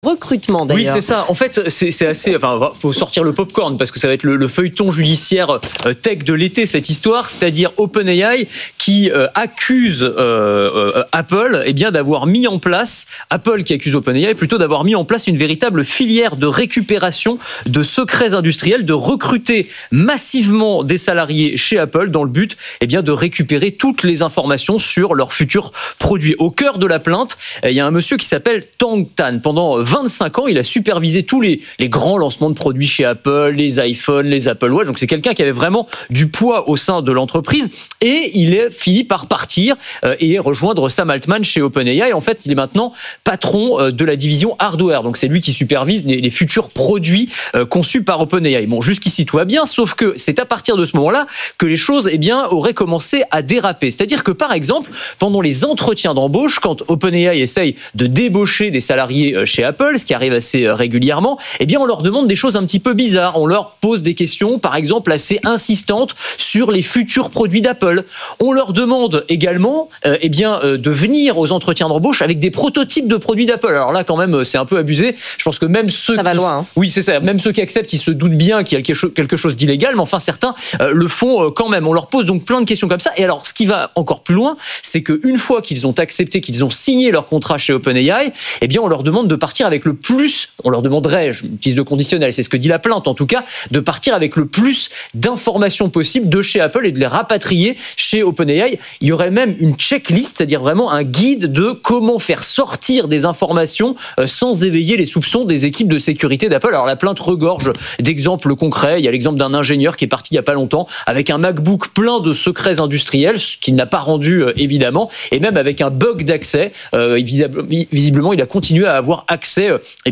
recrutement d'ailleurs. Oui, c'est ça. En fait, c'est assez. Enfin, faut sortir le popcorn parce que ça va être le feuilleton judiciaire tech de l'été, cette histoire. C'est-à-dire OpenAI qui accuse Apple, d'avoir mis en place, Apple qui accuse OpenAI plutôt d'avoir mis en place une véritable filière de récupération de secrets industriels, de recruter massivement des salariés chez Apple dans le but, de récupérer toutes les informations sur leurs futurs produits. Au cœur de la plainte, il y a un monsieur qui s'appelle Tang Tan. Pendant 25 ans, il a supervisé tous les grands lancements de produits chez Apple, les iPhones, les Apple Watch. Donc c'est quelqu'un qui avait vraiment du poids au sein de l'entreprise et il est fini par partir et rejoindre Sam Altman chez OpenAI. En fait, il est maintenant patron de la division hardware. Donc c'est lui qui supervise les futurs produits conçus par OpenAI. Bon, jusqu'ici tout va bien, sauf que c'est à partir de ce moment-là que les choses auraient commencé à déraper. C'est-à-dire que par exemple, pendant les entretiens d'embauche, quand OpenAI essaye de débaucher des salariés chez Apple, ce qui arrive assez régulièrement, on leur demande des choses un petit peu bizarres. On leur pose des questions, par exemple, assez insistantes sur les futurs produits d'Apple. On leur demande également de venir aux entretiens d'embauche avec des prototypes de produits d'Apple. Alors là, quand même, c'est un peu abusé. Je pense que même ceux ça va loin, hein. Oui, c'est ça. Même ceux qui acceptent, ils se doutent bien qu'il y a quelque chose d'illégal, mais enfin, certains le font quand même. On leur pose donc plein de questions comme ça. Et alors, ce qui va encore plus loin, c'est qu'une fois qu'ils ont accepté, qu'ils ont signé leur contrat chez OpenAI, on leur demande de partir avec le plus, on leur demanderait, j'utilise le conditionnel, c'est ce que dit la plainte en tout cas, de partir avec le plus d'informations possibles de chez Apple et de les rapatrier chez OpenAI. Il y aurait même une checklist, c'est-à-dire vraiment un guide de comment faire sortir des informations sans éveiller les soupçons des équipes de sécurité d'Apple. Alors la plainte regorge d'exemples concrets. Il y a l'exemple d'un ingénieur qui est parti il n'y a pas longtemps avec un MacBook plein de secrets industriels, ce qu'il n'a pas rendu évidemment, et même avec un bug d'accès. Visiblement, il a continué à avoir accès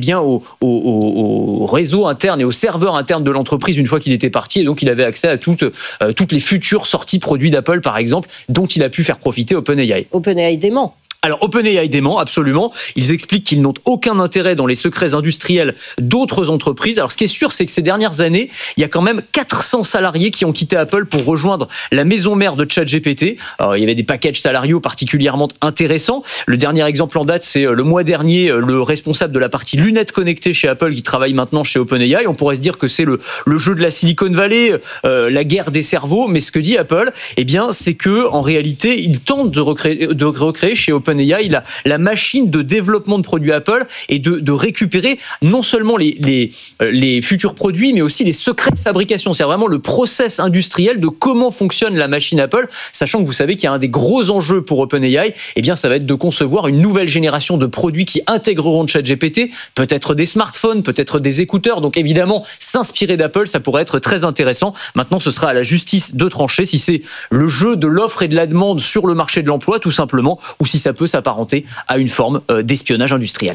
au réseau interne et au serveur interne de l'entreprise une fois qu'il était parti, et donc il avait accès à toutes les futures sorties produits d'Apple par exemple, dont il a pu faire profiter OpenAI. OpenAI dément. Alors OpenAI dément, absolument. Ils expliquent qu'ils n'ont aucun intérêt dans les secrets industriels d'autres entreprises. Alors ce qui est sûr, c'est que ces dernières années, il y a quand même 400 salariés qui ont quitté Apple pour rejoindre la maison mère de ChatGPT. Alors il y avait des packages salariaux particulièrement intéressants. Le dernier exemple en date, c'est le mois dernier, le responsable de la partie lunettes connectées chez Apple qui travaille maintenant chez OpenAI. On pourrait se dire que c'est le jeu de la Silicon Valley, la guerre des cerveaux. Mais ce que dit Apple, c'est que en réalité, ils tentent de recréer chez OpenAI la machine de développement de produits Apple et de récupérer non seulement les futurs produits, mais aussi les secrets de fabrication. C'est vraiment le process industriel de comment fonctionne la machine Apple, sachant que vous savez qu'il y a un des gros enjeux pour OpenAI, ça va être de concevoir une nouvelle génération de produits qui intégreront ChatGPT, peut-être des smartphones, peut-être des écouteurs. Donc évidemment, s'inspirer d'Apple, ça pourrait être très intéressant. Maintenant, ce sera à la justice de trancher si c'est le jeu de l'offre et de la demande sur le marché de l'emploi, tout simplement, ou si ça peut s'apparenter à une forme d'espionnage industriel.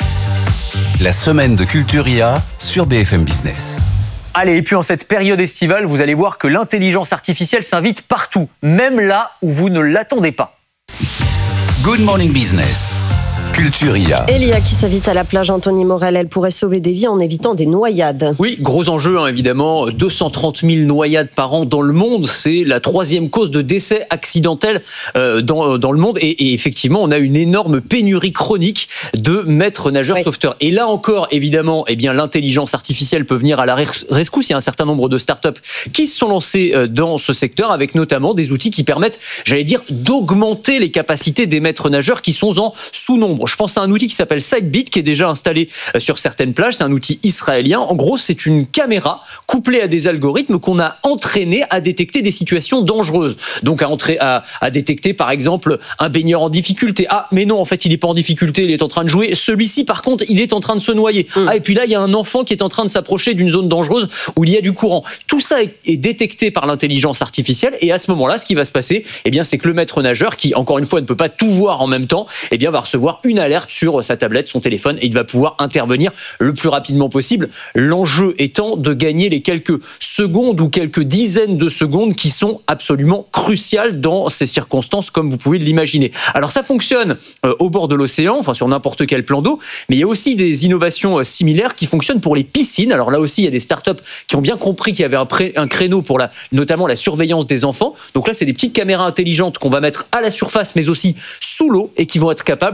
La semaine de Culturia sur BFM Business. Allez, et puis en cette période estivale, vous allez voir que l'intelligence artificielle s'invite partout, même là où vous ne l'attendez pas. Good Morning Business. Culturia. Elia qui s'invite à la plage Anthony Morel, elle pourrait sauver des vies en évitant des noyades. Oui, gros enjeu évidemment, 230 000 noyades par an dans le monde, c'est la 3e cause de décès accidentel dans le monde et effectivement on a une énorme pénurie chronique de maîtres nageurs sauveteurs. Et là encore évidemment, l'intelligence artificielle peut venir à la rescousse. Il y a un certain nombre de startups qui se sont lancées dans ce secteur avec notamment des outils qui permettent, d'augmenter les capacités des maîtres nageurs qui sont en sous-nombre. Je pense à un outil qui s'appelle Sidebit, qui est déjà installé sur certaines plages. C'est un outil israélien. En gros, c'est une caméra couplée à des algorithmes qu'on a entraînés à détecter des situations dangereuses. Donc, à détecter, par exemple, un baigneur en difficulté. Ah, mais non, en fait, il n'est pas en difficulté, il est en train de jouer. Celui-ci, par contre, il est en train de se noyer. Ah, et puis là, il y a un enfant qui est en train de s'approcher d'une zone dangereuse où il y a du courant. Tout ça est détecté par l'intelligence artificielle. Et à ce moment-là, ce qui va se passer, c'est que le maître nageur, qui, encore une fois, ne peut pas tout voir en même temps, va recevoir une alerte sur sa tablette, son téléphone, et il va pouvoir intervenir le plus rapidement possible. L'enjeu étant de gagner les quelques secondes ou quelques dizaines de secondes qui sont absolument cruciales dans ces circonstances, comme vous pouvez l'imaginer. Alors ça fonctionne au bord de l'océan, sur n'importe quel plan d'eau, mais il y a aussi des innovations similaires qui fonctionnent pour les piscines. Alors là aussi, il y a des startups qui ont bien compris qu'il y avait un créneau pour notamment la surveillance des enfants. Donc là, c'est des petites caméras intelligentes qu'on va mettre à la surface, mais aussi sous l'eau, et qui vont être capables de détecter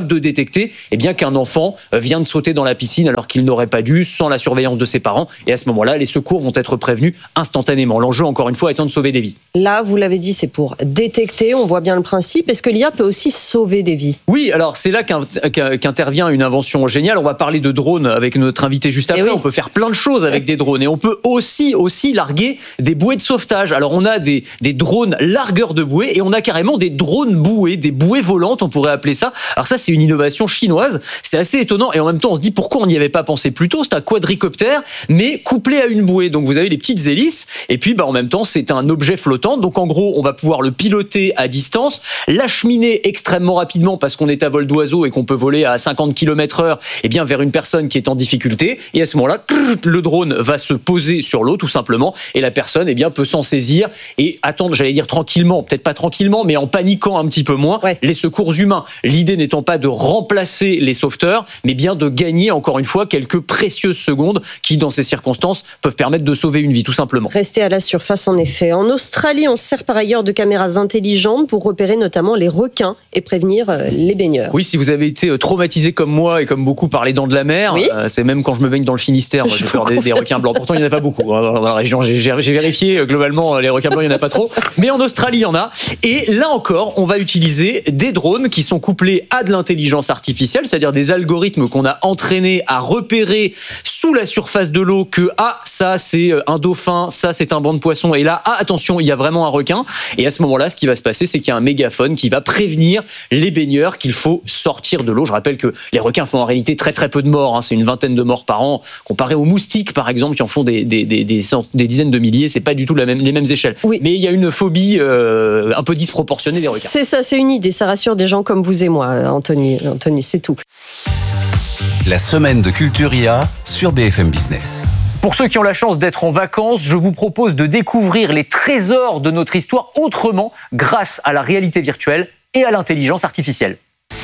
détecter qu'un enfant vient de sauter dans la piscine alors qu'il n'aurait pas dû, sans la surveillance de ses parents. Et à ce moment-là, les secours vont être prévenus instantanément. L'enjeu, encore une fois, étant de sauver des vies. Là, vous l'avez dit, c'est pour détecter, on voit bien le principe. Est-ce que l'IA peut aussi sauver des vies ? Oui, alors c'est là qu'intervient une invention géniale. On va parler de drones avec notre invité juste après. On peut faire plein de choses avec des drones et on peut aussi larguer des bouées de sauvetage. Alors on a des drones largueurs de bouées et on a carrément des drones bouées, des bouées volantes, on pourrait appeler ça. Alors ça, c'est une innovation chinoise. C'est assez étonnant et en même temps, on se dit pourquoi on n'y avait pas pensé plus tôt. C'est un quadricoptère, mais couplé à une bouée. Donc vous avez les petites hélices et puis en même temps, c'est un objet flottant. Donc en gros, on va pouvoir le piloter à distance, l'acheminer extrêmement rapidement parce qu'on est à vol d'oiseau et qu'on peut voler à 50 km/h vers une personne qui est en difficulté. Et à ce moment-là, le drone va se poser sur l'eau tout simplement et la personne peut s'en saisir et attendre, j'allais dire tranquillement, peut-être pas tranquillement, mais en paniquant un petit peu moins, les secours humains. L'idée n'étant pas de remplacer les sauveteurs, mais bien de gagner encore une fois quelques précieuses secondes qui, dans ces circonstances, peuvent permettre de sauver une vie tout simplement. Rester à la surface en effet. En Australie, on se sert par ailleurs de caméras intelligentes pour repérer notamment les requins et prévenir les baigneurs. Oui, si vous avez été traumatisé comme moi et comme beaucoup par les dents de la mer, c'est même quand je me baigne dans le Finistère, j'ai peur des requins blancs. Pourtant, il n'y en a pas beaucoup. Dans la région, j'ai vérifié, globalement, les requins blancs, il n'y en a pas trop. Mais en Australie, il y en a. Et là encore, on va utiliser des drones qui sont couplés à de l'intelligence artificielle, c'est-à-dire des algorithmes qu'on a entraînés à repérer sous la surface de l'eau que ça c'est un dauphin, ça c'est un banc de poissons, et là attention, il y a vraiment un requin. Et à ce moment-là, ce qui va se passer, c'est qu'il y a un mégaphone qui va prévenir les baigneurs qu'il faut sortir de l'eau. Je rappelle que les requins font en réalité très très peu de morts, c'est une vingtaine de morts par an, comparé aux moustiques par exemple qui en font des dizaines de milliers. C'est pas du tout les mêmes échelles. Oui. Mais il y a une phobie un peu disproportionnée des requins. C'est ça, c'est une idée, ça rassure des gens comme vous et moi, Anthony, c'est tout. La semaine de Culturia sur BFM Business. Pour ceux qui ont la chance d'être en vacances, je vous propose de découvrir les trésors de notre histoire autrement grâce à la réalité virtuelle et à l'intelligence artificielle.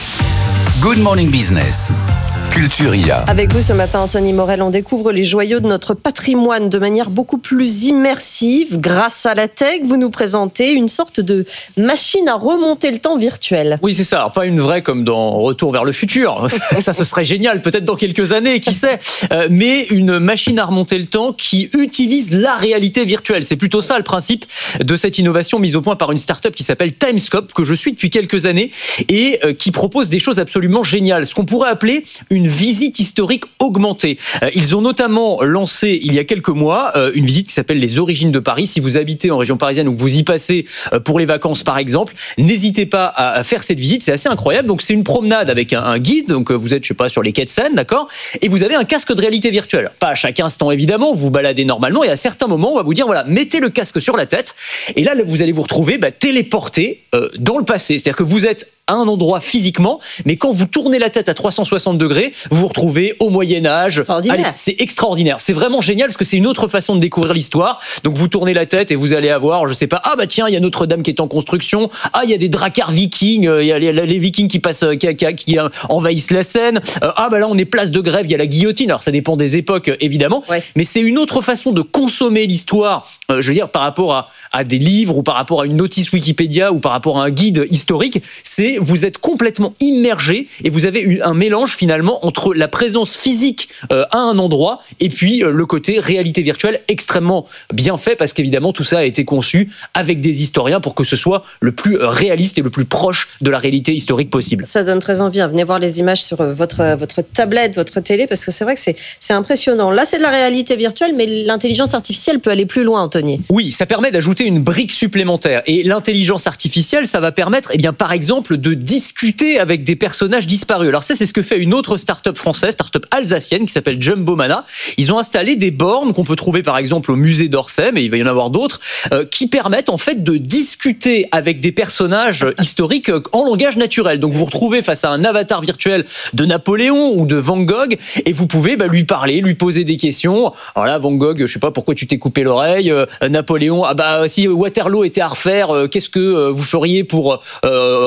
Good Morning Business. Culturia. Avec vous ce matin, Anthony Morel, on découvre les joyaux de notre patrimoine de manière beaucoup plus immersive. Grâce à la tech, vous nous présentez une sorte de machine à remonter le temps virtuel. Oui, c'est ça. Alors, pas une vraie comme dans Retour vers le futur. Ça, ce serait génial, peut-être dans quelques années, qui sait. Mais une machine à remonter le temps qui utilise la réalité virtuelle. C'est plutôt ça le principe de cette innovation mise au point par une start-up qui s'appelle Timescope, que je suis depuis quelques années et qui propose des choses absolument géniales. Ce qu'on pourrait appeler une visite historique augmentée. Ils ont notamment lancé, il y a quelques mois, une visite qui s'appelle les Origines de Paris. Si vous habitez en région parisienne ou que vous y passez pour les vacances, par exemple, n'hésitez pas à faire cette visite. C'est assez incroyable. Donc, c'est une promenade avec un guide. Donc, vous êtes, sur les quais de Seine, d'accord? Et vous avez un casque de réalité virtuelle. Pas à chaque instant, évidemment. Vous vous baladez normalement. Et à certains moments, on va vous dire, voilà, mettez le casque sur la tête. Et là, vous allez vous retrouver téléporté dans le passé. C'est-à-dire que vous êtes à un endroit physiquement, mais quand vous tournez la tête à 360 degrés, vous vous retrouvez au Moyen-Âge. C'est extraordinaire. C'est vraiment génial parce que c'est une autre façon de découvrir l'histoire. Donc vous tournez la tête et vous allez avoir, je sais pas, tiens, il y a Notre-Dame qui est en construction. Il y a des dracars vikings. Il y a les vikings qui passent, qui envahissent la Seine. Là, on est place de Grève. Il y a la guillotine. Alors ça dépend des époques, évidemment. Ouais. Mais c'est une autre façon de consommer l'histoire. Je veux dire, par rapport à des livres ou par rapport à une notice Wikipédia ou par rapport à un guide historique. Vous êtes complètement immergé et vous avez eu un mélange finalement entre la présence physique à un endroit et puis le côté réalité virtuelle extrêmement bien fait parce qu'évidemment tout ça a été conçu avec des historiens pour que ce soit le plus réaliste et le plus proche de la réalité historique possible. Ça donne très envie. Venez voir les images sur votre tablette, votre télé parce que c'est vrai que c'est impressionnant. Là, c'est de la réalité virtuelle, mais l'intelligence artificielle peut aller plus loin, Anthony. Oui, ça permet d'ajouter une brique supplémentaire et l'intelligence artificielle, ça va permettre, par exemple, de discuter avec des personnages disparus. Alors ça, c'est ce que fait une autre start-up française, start-up alsacienne qui s'appelle Jumbo Mana. Ils ont installé des bornes qu'on peut trouver par exemple au musée d'Orsay, mais il va y en avoir d'autres, qui permettent en fait de discuter avec des personnages historiques en langage naturel. Donc vous vous retrouvez face à un avatar virtuel de Napoléon ou de Van Gogh et vous pouvez lui parler, lui poser des questions. Alors là, Van Gogh, je sais pas pourquoi tu t'es coupé l'oreille. Napoléon, si Waterloo était à refaire, qu'est-ce que vous feriez pour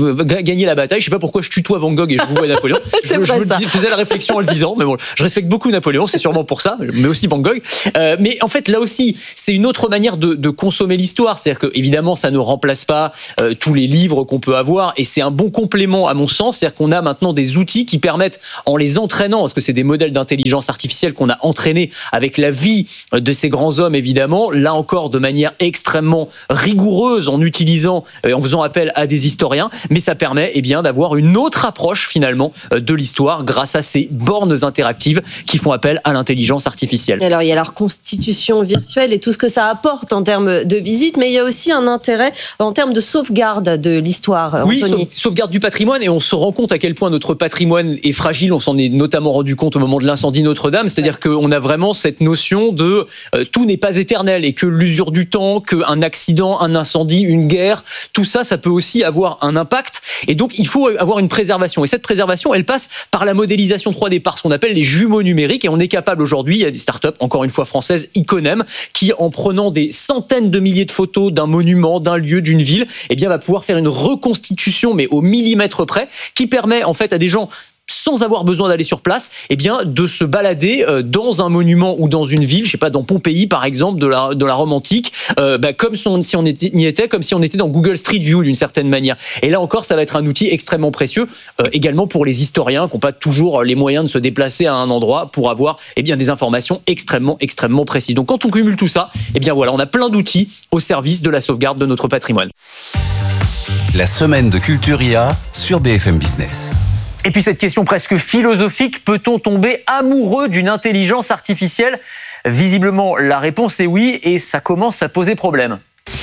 gagner la bataille. Je sais pas pourquoi je tutoie Van Gogh et je vous vois Napoléon. Je faisais la réflexion en le disant, mais bon, je respecte beaucoup Napoléon, c'est sûrement pour ça, mais aussi Van Gogh. Mais en fait, là aussi, c'est une autre manière de consommer l'histoire. C'est-à-dire que évidemment, ça ne remplace pas tous les livres qu'on peut avoir, et c'est un bon complément à mon sens. C'est-à-dire qu'on a maintenant des outils qui permettent, en les entraînant, parce que c'est des modèles d'intelligence artificielle qu'on a entraînés avec la vie de ces grands hommes, évidemment, là encore de manière extrêmement rigoureuse, en utilisant, en faisant appel à des historiens, mais ça permet d'avoir une autre approche finalement de l'histoire grâce à ces bornes interactives qui font appel à l'intelligence artificielle. Alors il y a la reconstitution virtuelle et tout ce que ça apporte en termes de visite, mais il y a aussi un intérêt en termes de sauvegarde de l'histoire. Oui, Anthony. sauvegarde du patrimoine, et on se rend compte à quel point notre patrimoine est fragile. On s'en est notamment rendu compte au moment de l'incendie Notre-Dame, c'est-à-dire qu'on a vraiment cette notion de tout n'est pas éternel, et que l'usure du temps, qu'un accident, un incendie, une guerre, tout ça, ça peut aussi avoir un impact, et donc il faut avoir une préservation. Et cette préservation, elle passe par la modélisation 3D, par ce qu'on appelle les jumeaux numériques, et on est capable aujourd'hui, il y a des startups, encore une fois françaises, Iconem, qui en prenant des centaines de milliers de photos d'un monument, d'un lieu, d'une ville, va pouvoir faire une reconstitution, mais au millimètre près, qui permet en fait à des gens, sans avoir besoin d'aller sur place, de se balader dans un monument ou dans une ville, je sais pas, dans Pompéi par exemple, de la Rome antique, comme si on y était, comme si on était dans Google Street View d'une certaine manière. Et là encore, ça va être un outil extrêmement précieux, également pour les historiens qui n'ont pas toujours les moyens de se déplacer à un endroit pour avoir des informations extrêmement précises. Donc quand on cumule tout ça, voilà, on a plein d'outils au service de la sauvegarde de notre patrimoine. La semaine de Culturia sur BFM Business. Et puis cette question presque philosophique, peut-on tomber amoureux d'une intelligence artificielle ? Visiblement, la réponse est oui, et ça commence à poser problème.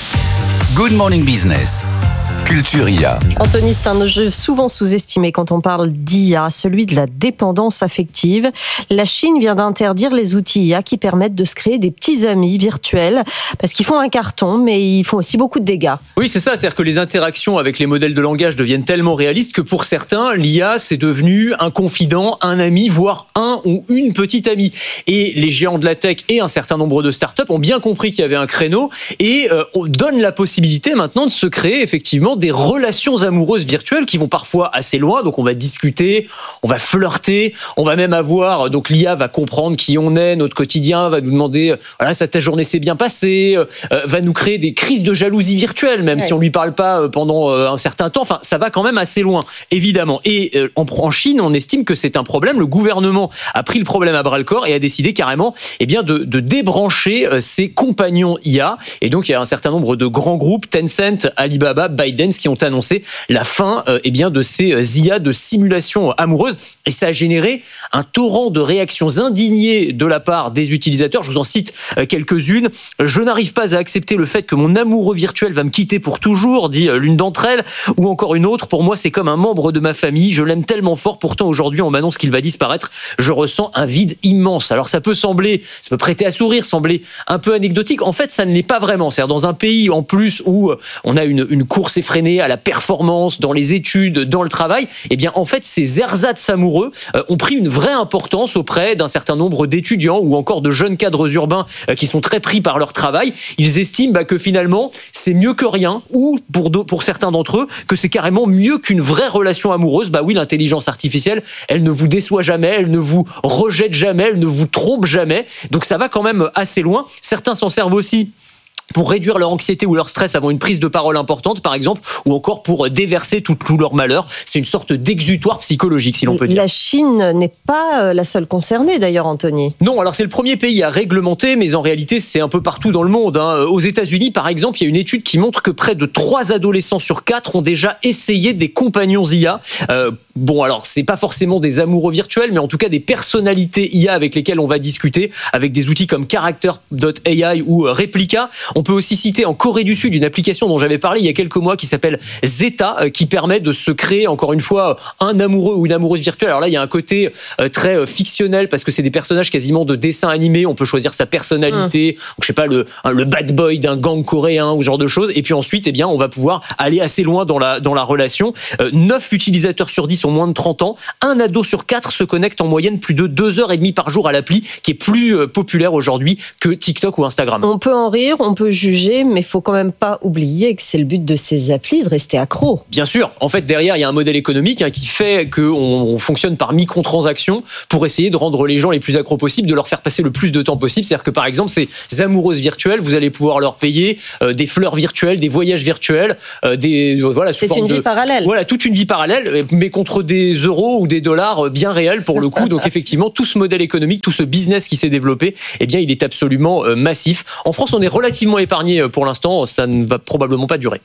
Good Morning Business. Culturia. Anthony, c'est un jeu souvent sous-estimé quand on parle d'IA, celui de la dépendance affective. La Chine vient d'interdire les outils IA qui permettent de se créer des petits amis virtuels, parce qu'ils font un carton, mais ils font aussi beaucoup de dégâts. Oui, c'est ça, c'est-à-dire que les interactions avec les modèles de langage deviennent tellement réalistes que pour certains, l'IA, c'est devenu un confident, un ami, voire un ou une petite amie. Et les géants de la tech et un certain nombre de startups ont bien compris qu'il y avait un créneau, et on donne la possibilité maintenant de se créer effectivement des relations amoureuses virtuelles qui vont parfois assez loin. Donc on va discuter, on va flirter, on va même avoir, donc l'IA va comprendre qui on est, notre quotidien, va nous demander voilà, ta journée s'est bien passée, va nous créer des crises de jalousie virtuelle, même si on lui parle pas pendant un certain temps. Enfin, ça va quand même assez loin, évidemment. Et en Chine, on estime que c'est un problème. Le gouvernement a pris le problème à bras-le-corps et a décidé carrément de débrancher ses compagnons IA. Et donc, il y a un certain nombre de grands groupes, Tencent, Alibaba, ByteDance, qui ont annoncé la fin de ces IA de simulation amoureuse. Et ça a généré un torrent de réactions indignées de la part des utilisateurs. Je vous en cite quelques-unes. « Je n'arrive pas à accepter le fait que mon amoureux virtuel va me quitter pour toujours », dit l'une d'entre elles. Ou encore une autre, « Pour moi, c'est comme un membre de ma famille. Je l'aime tellement fort. Pourtant, aujourd'hui, on m'annonce qu'il va disparaître. Je ressens un vide immense. » Alors, ça peut prêter à sourire, sembler un peu anecdotique. En fait, ça ne l'est pas vraiment. C'est-à-dire, dans un pays, en plus, où on a une course effrénée à la performance, dans les études, dans le travail, en fait, ces ersatz amoureux ont pris une vraie importance auprès d'un certain nombre d'étudiants ou encore de jeunes cadres urbains qui sont très pris par leur travail. Ils estiment que finalement, c'est mieux que rien, ou pour certains d'entre eux, que c'est carrément mieux qu'une vraie relation amoureuse. Oui, l'intelligence artificielle, elle ne vous déçoit jamais, elle ne vous rejette jamais, elle ne vous trompe jamais. Donc ça va quand même assez loin. Certains s'en servent aussi pour réduire leur anxiété ou leur stress avant une prise de parole importante, par exemple, ou encore pour déverser tout leur malheur. C'est une sorte d'exutoire psychologique, si l'on peut dire. La Chine n'est pas la seule concernée, d'ailleurs, Anthony. Non, alors c'est le premier pays à réglementer, mais en réalité, c'est un peu partout dans le monde. Aux États-Unis, par exemple, il y a une étude qui montre que près de 3 adolescents sur 4 ont déjà essayé des compagnons IA. Alors, c'est pas forcément des amoureux virtuels, mais en tout cas des personnalités IA avec lesquelles on va discuter, avec des outils comme Character.ai ou Replica. On peut aussi citer en Corée du Sud une application dont j'avais parlé il y a quelques mois qui s'appelle Zeta, qui permet de se créer, encore une fois, un amoureux ou une amoureuse virtuelle. Alors là, il y a un côté très fictionnel parce que c'est des personnages quasiment de dessins animés. On peut choisir sa personnalité, donc, je sais pas, le bad boy d'un gang coréen ou ce genre de choses. Et puis ensuite, on va pouvoir aller assez loin dans la relation. 9 utilisateurs sur 10 ont moins de 30 ans. Un ado sur 4 se connecte en moyenne plus de 2h30 par jour à l'appli, qui est plus populaire aujourd'hui que TikTok ou Instagram. On peut en rire, on peut juger, mais il faut quand même pas oublier que c'est le but de ces applis de rester accro. Bien sûr. En fait, derrière, il y a un modèle économique qui fait qu'on fonctionne par microtransactions pour essayer de rendre les gens les plus accros possibles, de leur faire passer le plus de temps possible. C'est-à-dire que, par exemple, ces amoureuses virtuelles, vous allez pouvoir leur payer des fleurs virtuelles, des voyages virtuels, c'est une vie parallèle. Voilà, toute une vie parallèle, mais contre des euros ou des dollars bien réels pour le coup. Donc effectivement, tout ce modèle économique, tout ce business qui s'est développé, eh bien, il est absolument massif. En France, on est relativement épargné pour l'instant. Ça ne va probablement pas durer.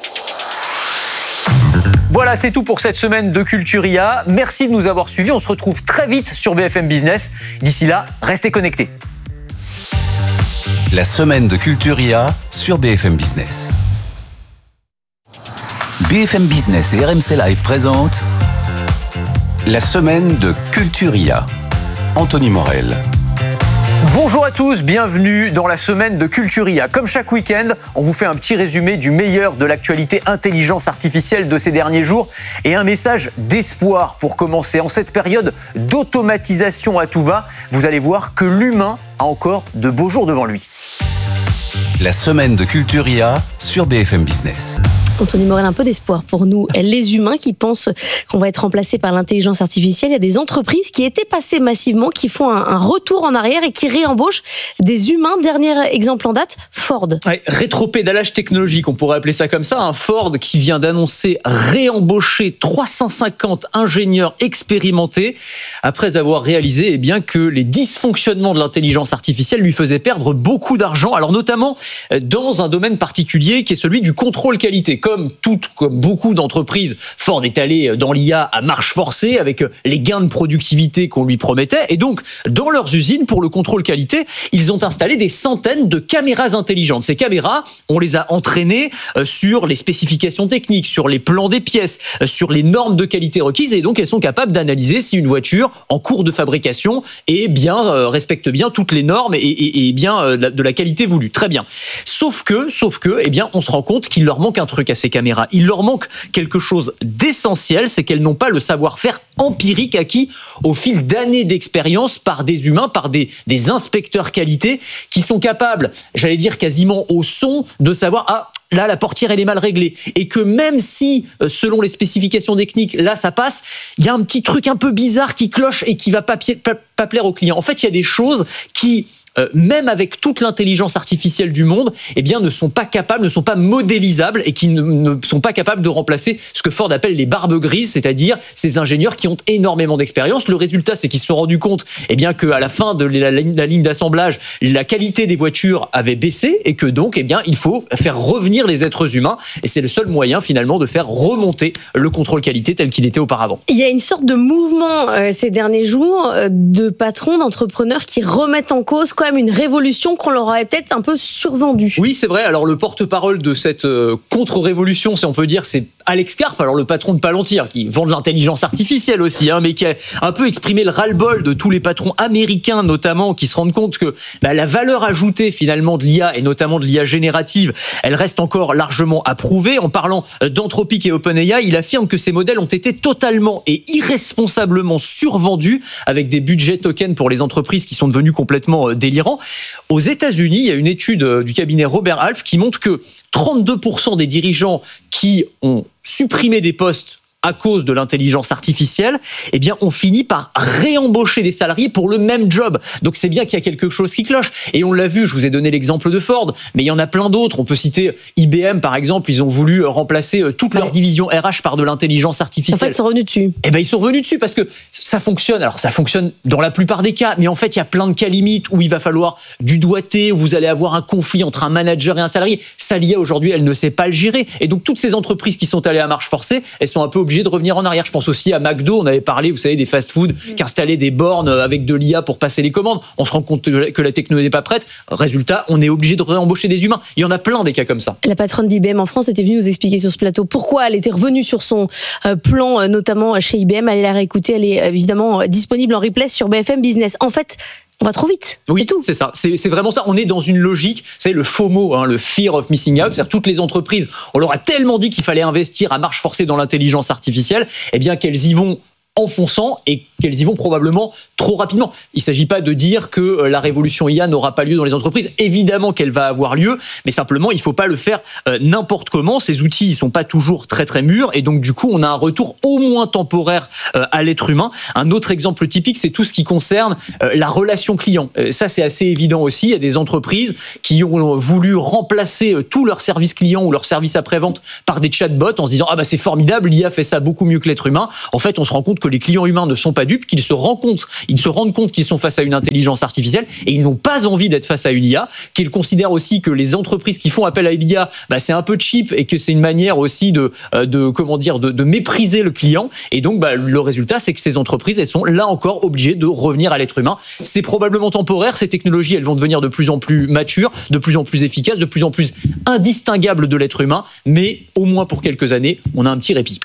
Voilà, c'est tout pour cette semaine de Culturia. Merci de nous avoir suivis. On se retrouve très vite sur BFM Business. D'ici là, restez connectés. La semaine de Culturia sur BFM Business. BFM Business et RMC Live présentent la semaine de Culturia. Anthony Morel. Bonjour à tous, bienvenue dans la semaine de Culturia. Comme chaque week-end, on vous fait un petit résumé du meilleur de l'actualité intelligence artificielle de ces derniers jours et un message d'espoir pour commencer. En cette période d'automatisation à tout va, vous allez voir que l'humain a encore de beaux jours devant lui. La semaine de Culturia sur BFM Business. Anthony Morel, un peu d'espoir pour nous, les humains qui pensent qu'on va être remplacés par l'intelligence artificielle. Il y a des entreprises qui étaient passées massivement, qui font un retour en arrière et qui réembauchent des humains. Dernier exemple en date, Ford. Ouais, rétropédalage technologique, on pourrait appeler ça comme ça. Un Ford qui vient d'annoncer réembaucher 350 ingénieurs expérimentés après avoir réalisé que les dysfonctionnements de l'intelligence artificielle lui faisaient perdre beaucoup d'argent. Alors notamment dans un domaine particulier qui est celui du contrôle qualité. Comme beaucoup d'entreprises, Ford est allé dans l'IA à marche forcée avec les gains de productivité qu'on lui promettait. Et donc, dans leurs usines, pour le contrôle qualité, ils ont installé des centaines de caméras intelligentes. Ces caméras, on les a entraînées sur les spécifications techniques, sur les plans des pièces, sur les normes de qualité requises. Et donc, elles sont capables d'analyser si une voiture en cours de fabrication respecte bien toutes les normes et bien de la qualité voulue. Très bien. Sauf que, on se rend compte qu'il leur manque un truc à ces caméras. Il leur manque quelque chose d'essentiel, c'est qu'elles n'ont pas le savoir-faire empirique acquis au fil d'années d'expérience par des humains, par des inspecteurs qualité qui sont capables, j'allais dire quasiment au son, de savoir là, la portière, elle est mal réglée. Et que même si, selon les spécifications techniques, là, ça passe, il y a un petit truc un peu bizarre qui cloche et qui va pas plaire au client. En fait, il y a des choses qui, même avec toute l'intelligence artificielle du monde, ne sont pas capables, ne sont pas modélisables et qui ne sont pas capables de remplacer ce que Ford appelle les barbes grises, c'est-à-dire ces ingénieurs qui ont énormément d'expérience. Le résultat, c'est qu'ils se sont rendus compte qu'à la fin de la ligne d'assemblage, la qualité des voitures avait baissé et que donc, il faut faire revenir les êtres humains. Et c'est le seul moyen, finalement, de faire remonter le contrôle qualité tel qu'il était auparavant. Il y a une sorte de mouvement ces derniers jours de patrons, d'entrepreneurs qui remettent en cause quand même une révolution qu'on leur aurait peut-être un peu survendue. Oui, c'est vrai. Alors, le porte-parole de cette contre-révolution, si on peut dire, c'est Alex Karp, alors le patron de Palantir, qui vend de l'intelligence artificielle aussi, mais qui a un peu exprimé le ras-le-bol de tous les patrons américains, notamment, qui se rendent compte que la valeur ajoutée, finalement, de l'IA, et notamment de l'IA générative, elle reste encore largement à prouver. En parlant d'Anthropic et OpenAI, il affirme que ces modèles ont été totalement et irresponsablement survendus, avec des budgets tokens pour les entreprises qui sont devenus complètement délirants. Aux États-Unis, il y a une étude du cabinet Robert Half qui montre que 32% des dirigeants qui ont supprimé des postes à cause de l'intelligence artificielle, on finit par réembaucher des salariés pour le même job. Donc c'est bien qu'il y a quelque chose qui cloche. Et on l'a vu, je vous ai donné l'exemple de Ford, mais il y en a plein d'autres. On peut citer IBM, par exemple. Ils ont voulu remplacer toute leur division RH par de l'intelligence artificielle. En fait, ils sont revenus dessus. Ils sont revenus dessus parce que ça fonctionne. Alors ça fonctionne dans la plupart des cas, mais en fait, il y a plein de cas limites où il va falloir du doigté, où vous allez avoir un conflit entre un manager et un salarié. Ça, l'IA, aujourd'hui, elle ne sait pas le gérer. Et donc, toutes ces entreprises qui sont allées à marche forcée, elles sont un peu obligées de revenir en arrière. Je pense aussi à McDo, on avait parlé, vous savez, des fast-food qui installaient des bornes avec de l'IA pour passer les commandes. On se rend compte que la technologie n'est pas prête. Résultat, on est obligé de réembaucher des humains. Il y en a plein des cas comme ça. La patronne d'IBM en France était venue nous expliquer sur ce plateau pourquoi elle était revenue sur son plan, notamment chez IBM. Allez la réécouter, elle est évidemment disponible en replay sur BFM Business. En fait, On va trop vite. Oui, c'est tout. C'est ça. C'est vraiment ça. On est dans une logique, c'est le FOMO, le Fear of Missing Out. C'est-à-dire toutes les entreprises, on leur a tellement dit qu'il fallait investir à marche forcée dans l'intelligence artificielle, eh bien qu'elles y vont en fonçant et qu'elles y vont probablement trop rapidement. Il ne s'agit pas de dire que la révolution IA n'aura pas lieu dans les entreprises. Évidemment qu'elle va avoir lieu, mais simplement, il ne faut pas le faire n'importe comment. Ces outils, ils ne sont pas toujours très très mûrs et donc du coup, on a un retour au moins temporaire à l'être humain. Un autre exemple typique, c'est tout ce qui concerne la relation client. Ça, c'est assez évident aussi. Il y a des entreprises qui ont voulu remplacer tous leurs services clients ou leurs services après-vente par des chatbots en se disant « Ah bah c'est formidable, l'IA fait ça beaucoup mieux que l'être humain ». En fait, on se rend compte que les clients humains ne sont pas dupes, qu'ils se rendent compte qu'ils sont face à une intelligence artificielle et ils n'ont pas envie d'être face à une IA, qu'ils considèrent aussi que les entreprises qui font appel à l'IA, c'est un peu cheap et que c'est une manière aussi de mépriser le client. Et donc, le résultat, c'est que ces entreprises, elles sont là encore obligées de revenir à l'être humain. C'est probablement temporaire. Ces technologies, elles vont devenir de plus en plus matures, de plus en plus efficaces, de plus en plus indistinguables de l'être humain. Mais au moins pour quelques années, on a un petit répit.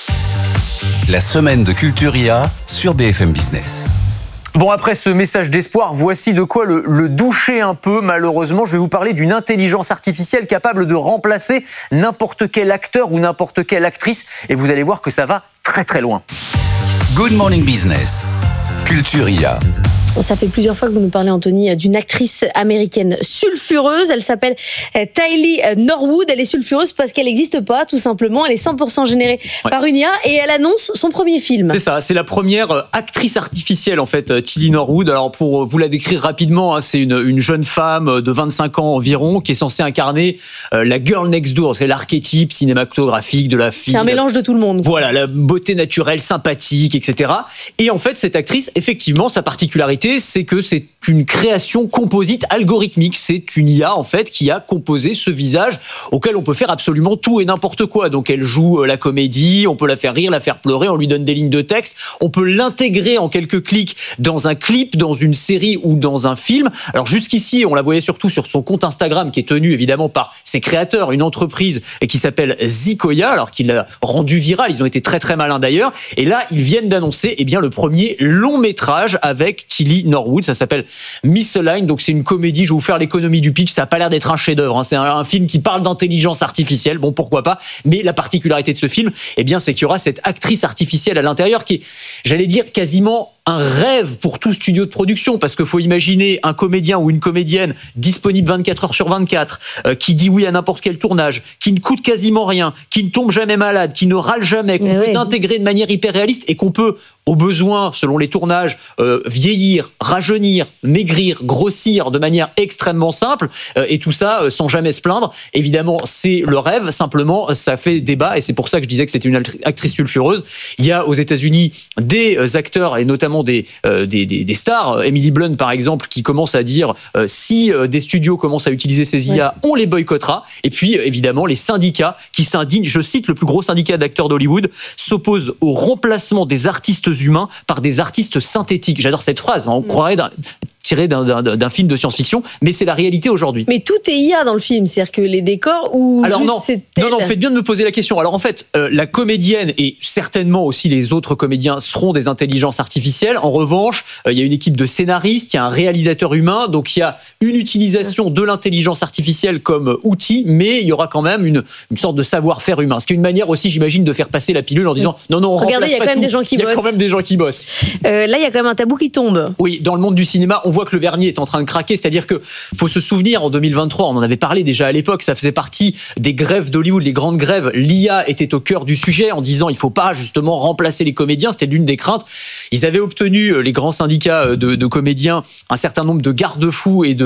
La semaine de Culture IA sur BFM Business. Bon, après ce message d'espoir, voici de quoi le doucher un peu, malheureusement. Je vais vous parler d'une intelligence artificielle capable de remplacer n'importe quel acteur ou n'importe quelle actrice. Et vous allez voir que ça va très très loin. Good Morning Business, Culture IA. Ça fait plusieurs fois que vous nous parlez, Anthony, d'une actrice américaine sulfureuse. Elle s'appelle Tali Norwood. Elle est sulfureuse parce qu'elle n'existe pas, tout simplement. Elle est 100% générée par une IA et elle annonce son premier film. C'est ça, c'est la première actrice artificielle, en fait, Tali Norwood. Alors, pour vous la décrire rapidement, c'est une jeune femme de 25 ans environ qui est censée incarner la girl next door. C'est l'archétype cinématographique de la fille. C'est un mélange de tout le monde. Voilà, la beauté naturelle, sympathique, etc. Et en fait, cette actrice, effectivement, sa particularité, c'est que c'est une création composite algorithmique. C'est une IA, en fait, qui a composé ce visage auquel on peut faire absolument tout et n'importe quoi. Donc, elle joue la comédie, on peut la faire rire, la faire pleurer, on lui donne des lignes de texte, on peut l'intégrer en quelques clics dans un clip, dans une série ou dans un film. Alors, jusqu'ici, on la voyait surtout sur son compte Instagram, qui est tenu évidemment par ses créateurs, une entreprise qui s'appelle Zikoya, alors qu'il l'a rendu viral. Ils ont été très très malins d'ailleurs. Et là, ils viennent d'annoncer le premier long métrage avec Tali Norwood. Ça s'appelle Misaligned. Donc c'est une comédie. Je vais vous faire l'économie du pitch. Ça n'a pas l'air d'être un chef-d'œuvre. C'est un film qui parle d'intelligence artificielle. Bon, pourquoi pas. Mais la particularité de ce film, c'est qu'il y aura cette actrice artificielle à l'intérieur qui est, j'allais dire, quasiment un rêve pour tout studio de production, parce qu'il faut imaginer un comédien ou une comédienne disponible 24 heures sur 24, qui dit oui à n'importe quel tournage, qui ne coûte quasiment rien, qui ne tombe jamais malade, qui ne râle jamais, qu'on peut intégrer de manière hyper réaliste et qu'on peut, au besoin, selon les tournages, vieillir, rajeunir, maigrir, grossir de manière extrêmement simple, et tout ça sans jamais se plaindre. Évidemment, c'est le rêve, simplement, ça fait débat, et c'est pour ça que je disais que c'était une actrice sulfureuse. Il y a aux États-Unis des acteurs, et notamment des stars, Emily Blunt par exemple, qui commence à dire si des studios commencent à utiliser ces IA, on les boycottera. Et puis évidemment les syndicats qui s'indignent, je cite le plus gros syndicat d'acteurs d'Hollywood, s'oppose au remplacement des artistes humains par des artistes synthétiques. J'adore cette phrase, on croirait tiré d'un film de science-fiction, mais c'est la réalité aujourd'hui. Mais tout est IA dans le film, c'est-à-dire que les décors ou alors juste non, c'est elle. Non, faites bien de me poser la question. Alors en fait, la comédienne et certainement aussi les autres comédiens seront des intelligences artificielles. En revanche, il y a une équipe de scénaristes, il y a un réalisateur humain, donc il y a une utilisation de l'intelligence artificielle comme outil, mais il y aura quand même une sorte de savoir-faire humain. Ce qui est une manière aussi, j'imagine, de faire passer la pilule en disant non, on regardez, il y a quand même des gens qui bossent. Il y a quand même des gens qui bossent. Là, il y a quand même un tabou qui tombe. Oui, dans le monde du cinéma, on voit que le vernis est en train de craquer, c'est-à-dire que faut se souvenir, en 2023, on en avait parlé déjà à l'époque, ça faisait partie des grèves d'Hollywood, les grandes grèves, l'IA était au cœur du sujet en disant il faut pas justement remplacer les comédiens, c'était l'une des craintes. Ils avaient obtenu, les grands syndicats de comédiens, un certain nombre de garde-fous et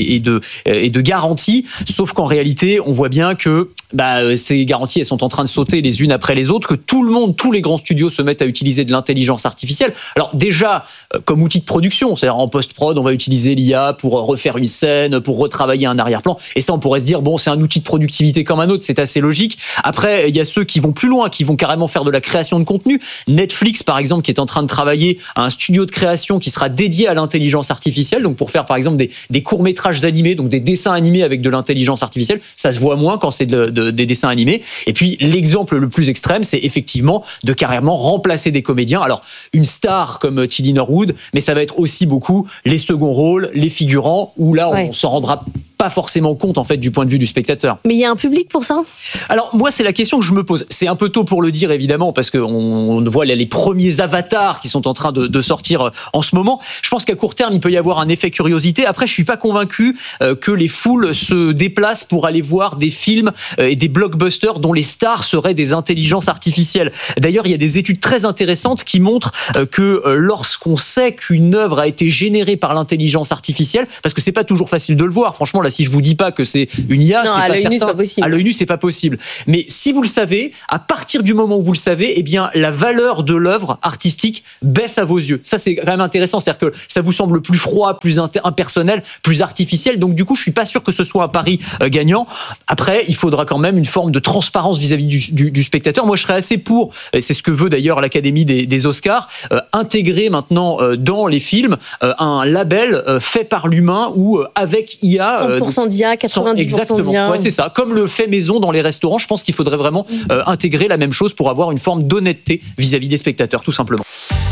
de garanties, sauf qu'en réalité, on voit bien que ces garanties, elles sont en train de sauter les unes après les autres, que tout le monde, tous les grands studios se mettent à utiliser de l'intelligence artificielle. Alors déjà, comme outil de production, c'est-à-dire en post-prod, on va utiliser l'IA pour refaire une scène, pour retravailler un arrière-plan. Et ça, on pourrait se dire, bon, c'est un outil de productivité comme un autre, c'est assez logique. Après, il y a ceux qui vont plus loin, qui vont carrément faire de la création de contenu. Netflix, par exemple, qui est en train de travailler à un studio de création qui sera dédié à l'intelligence artificielle, donc pour faire, par exemple, des courts-métrages animés, donc des dessins animés avec de l'intelligence artificielle. Ça se voit moins quand c'est de des dessins animés. Et puis l'exemple le plus extrême, c'est effectivement de carrément remplacer des comédiens. Alors une star comme Tilly Norwood, mais ça va être aussi beaucoup les seconds rôles, les figurants, où là on s'en rendra pas forcément compte en fait du point de vue du spectateur. Mais il y a un public pour ça ? Alors moi c'est la question que je me pose. C'est un peu tôt pour le dire évidemment parce qu'on voit les premiers avatars qui sont en train de sortir en ce moment. Je pense qu'à court terme il peut y avoir un effet curiosité. Après je suis pas convaincu que les foules se déplacent pour aller voir des films et des blockbusters dont les stars seraient des intelligences artificielles. D'ailleurs il y a des études très intéressantes qui montrent que lorsqu'on sait qu'une œuvre a été générée par l'intelligence artificielle, parce que c'est pas toujours facile de le voir, franchement là si je vous dis pas que c'est une IA, non, c'est pas certain. C'est pas possible. À l'œil nu, c'est pas possible. Mais si vous le savez, à partir du moment où vous le savez, eh bien, la valeur de l'œuvre artistique baisse à vos yeux. Ça, c'est quand même intéressant. C'est-à-dire que ça vous semble plus froid, plus impersonnel, plus artificiel. Donc, du coup, je suis pas sûr que ce soit un pari gagnant. Après, il faudra quand même une forme de transparence vis-à-vis du spectateur. Moi, je serais assez pour, et c'est ce que veut d'ailleurs l'Académie des Oscars, intégrer maintenant dans les films un label fait par l'humain ou avec IA. 100% d'IA, 90% exactement. d'IA. Ouais, c'est ça. Comme le fait maison dans les restaurants, je pense qu'il faudrait vraiment intégrer la même chose pour avoir une forme d'honnêteté vis-à-vis des spectateurs, tout simplement.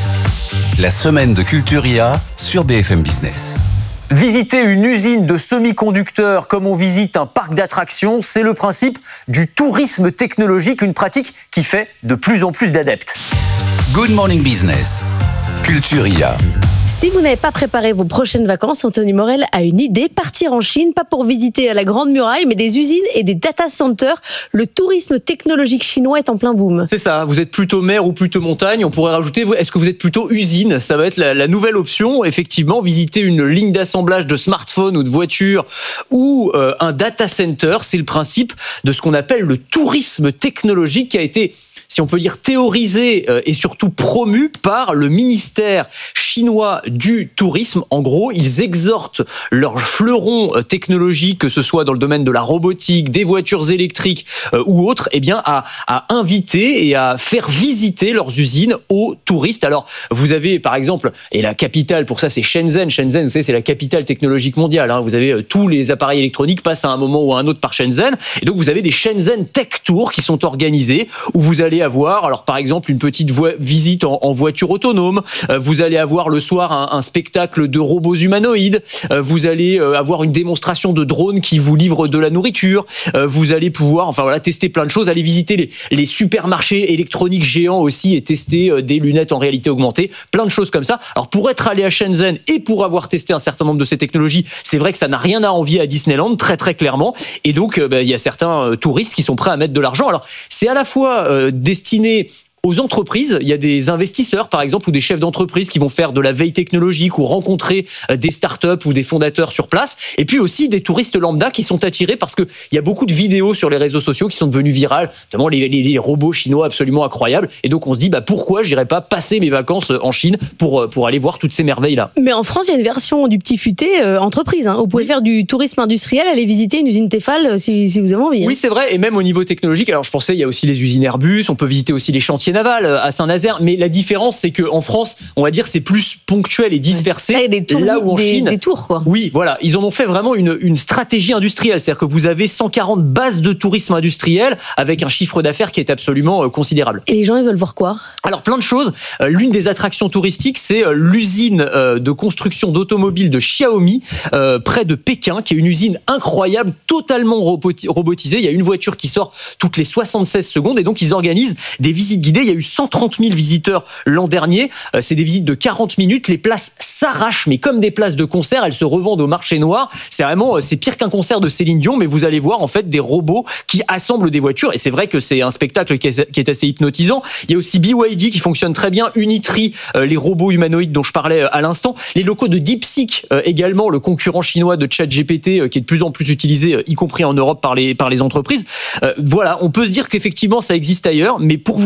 La semaine de Culture IA sur BFM Business. Visiter une usine de semi-conducteurs comme on visite un parc d'attractions, c'est le principe du tourisme technologique, une pratique qui fait de plus en plus d'adeptes. Good Morning Business, Culture IA. Si vous n'avez pas préparé vos prochaines vacances, Anthony Morel a une idée, partir en Chine, pas pour visiter la Grande Muraille, mais des usines et des data centers. Le tourisme technologique chinois est en plein boom. C'est ça, vous êtes plutôt mer ou plutôt montagne, on pourrait rajouter, est-ce que vous êtes plutôt usine ? Ça va être la nouvelle option, effectivement, visiter une ligne d'assemblage de smartphones ou de voitures ou un data center, c'est le principe de ce qu'on appelle le tourisme technologique qui a été, si on peut dire, théorisé et surtout promu par le ministère chinois du tourisme. En gros, ils exhortent leurs fleurons technologiques, que ce soit dans le domaine de la robotique, des voitures électriques ou autres, eh bien, à inviter et à faire visiter leurs usines aux touristes. Alors, vous avez, par exemple, et la capitale pour ça, c'est Shenzhen. Shenzhen, vous savez, c'est la capitale technologique mondiale. Vous avez tous les appareils électroniques passent à un moment ou à un autre par Shenzhen. Et donc, vous avez des Shenzhen Tech Tours qui sont organisés où vous allez avoir, alors par exemple, une petite visite en voiture autonome. Vous allez avoir le soir un spectacle de robots humanoïdes. Vous allez avoir une démonstration de drones qui vous livrent de la nourriture. Vous allez pouvoir, tester plein de choses. Aller visiter les supermarchés électroniques géants aussi et tester des lunettes en réalité augmentée. Plein de choses comme ça. Alors pour être allé à Shenzhen et pour avoir testé un certain nombre de ces technologies, c'est vrai que ça n'a rien à envier à Disneyland, très très clairement. Et donc, il y a certains touristes qui sont prêts à mettre de l'argent. Alors c'est à la fois destiné aux entreprises. Il y a des investisseurs, par exemple, ou des chefs d'entreprise qui vont faire de la veille technologique ou rencontrer des startups ou des fondateurs sur place. Et puis aussi des touristes lambda qui sont attirés parce qu'il y a beaucoup de vidéos sur les réseaux sociaux qui sont devenues virales, notamment les robots chinois absolument incroyables. Et donc on se dit, pourquoi j'irais pas passer mes vacances en Chine pour aller voir toutes ces merveilles-là ? Mais en France, il y a une version du petit futé entreprise. Vous pouvez faire du tourisme industriel, aller visiter une usine Tefal si vous avez envie. Oui, c'est vrai. Et même au niveau technologique, alors je pensais, il y a aussi les usines Airbus, on peut visiter aussi les chantiers navals à Saint-Nazaire, mais la différence c'est qu'en France, on va dire c'est plus ponctuel et dispersé. Là où en Chine, des tours quoi. Oui, voilà, ils en ont fait vraiment une stratégie industrielle, c'est-à-dire que vous avez 140 bases de tourisme industriel avec un chiffre d'affaires qui est absolument considérable. Et les gens ils veulent voir quoi ? Alors plein de choses. L'une des attractions touristiques, c'est l'usine de construction d'automobiles de Xiaomi près de Pékin, qui est une usine incroyable, totalement robotisée. Il y a une voiture qui sort toutes les 76 secondes et donc ils organisent des visites guidées. Il y a eu 130 000 visiteurs l'an dernier. C'est des visites de 40 minutes. Les places s'arrachent, mais comme des places de concert, elles se revendent au marché noir. C'est pire qu'un concert de Céline Dion, mais vous allez voir en fait des robots qui assemblent des voitures. Et c'est vrai que c'est un spectacle qui est assez hypnotisant. Il y a aussi BYD qui fonctionne très bien, Unitree, les robots humanoïdes dont je parlais à l'instant, les locaux de DeepSeek également, le concurrent chinois de ChatGPT qui est de plus en plus utilisé, y compris en Europe par les entreprises. Voilà, on peut se dire qu'effectivement ça existe ailleurs, mais pour vous donner quand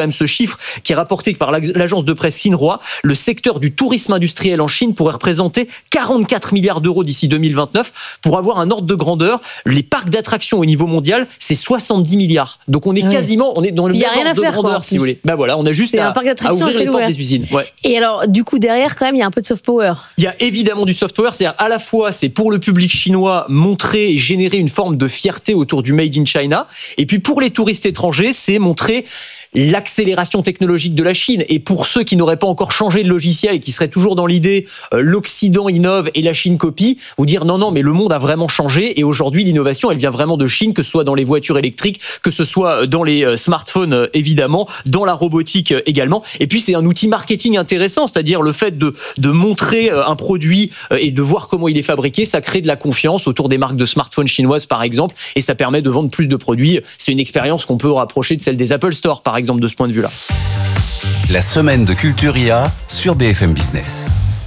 quand même ce chiffre qui est rapporté par l'agence de presse Xinhua. Le secteur du tourisme industriel en Chine pourrait représenter 44 milliards d'euros d'ici 2029. Pour avoir un ordre de grandeur, les parcs d'attractions au niveau mondial, c'est 70 milliards. Donc on est quasiment, on est dans le même ordre de grandeur, si vous voulez. Ben voilà, on a juste à ouvrir les portes des usines. Ouais. Et alors, du coup, derrière, quand même, il y a un peu de soft power. Il y a évidemment du soft power, c'est-à-dire à la fois, c'est pour le public chinois montrer et générer une forme de fierté autour du Made in China, et puis pour les touristes étrangers, c'est montrer l'accélération technologique de la Chine. Et pour ceux qui n'auraient pas encore changé de logiciel et qui seraient toujours dans l'idée l'Occident innove et la Chine copie, vous dire non, mais le monde a vraiment changé et aujourd'hui l'innovation elle vient vraiment de Chine, que ce soit dans les voitures électriques, que ce soit dans les smartphones évidemment, dans la robotique également. Et puis c'est un outil marketing intéressant, c'est-à-dire le fait de montrer un produit et de voir comment il est fabriqué, ça crée de la confiance autour des marques de smartphones chinoises par exemple, et ça permet de vendre plus de produits. C'est une expérience qu'on peut rapprocher de celle des Apple Store par exemple de ce point de vue-là. La semaine de Culture IA sur BFM Business.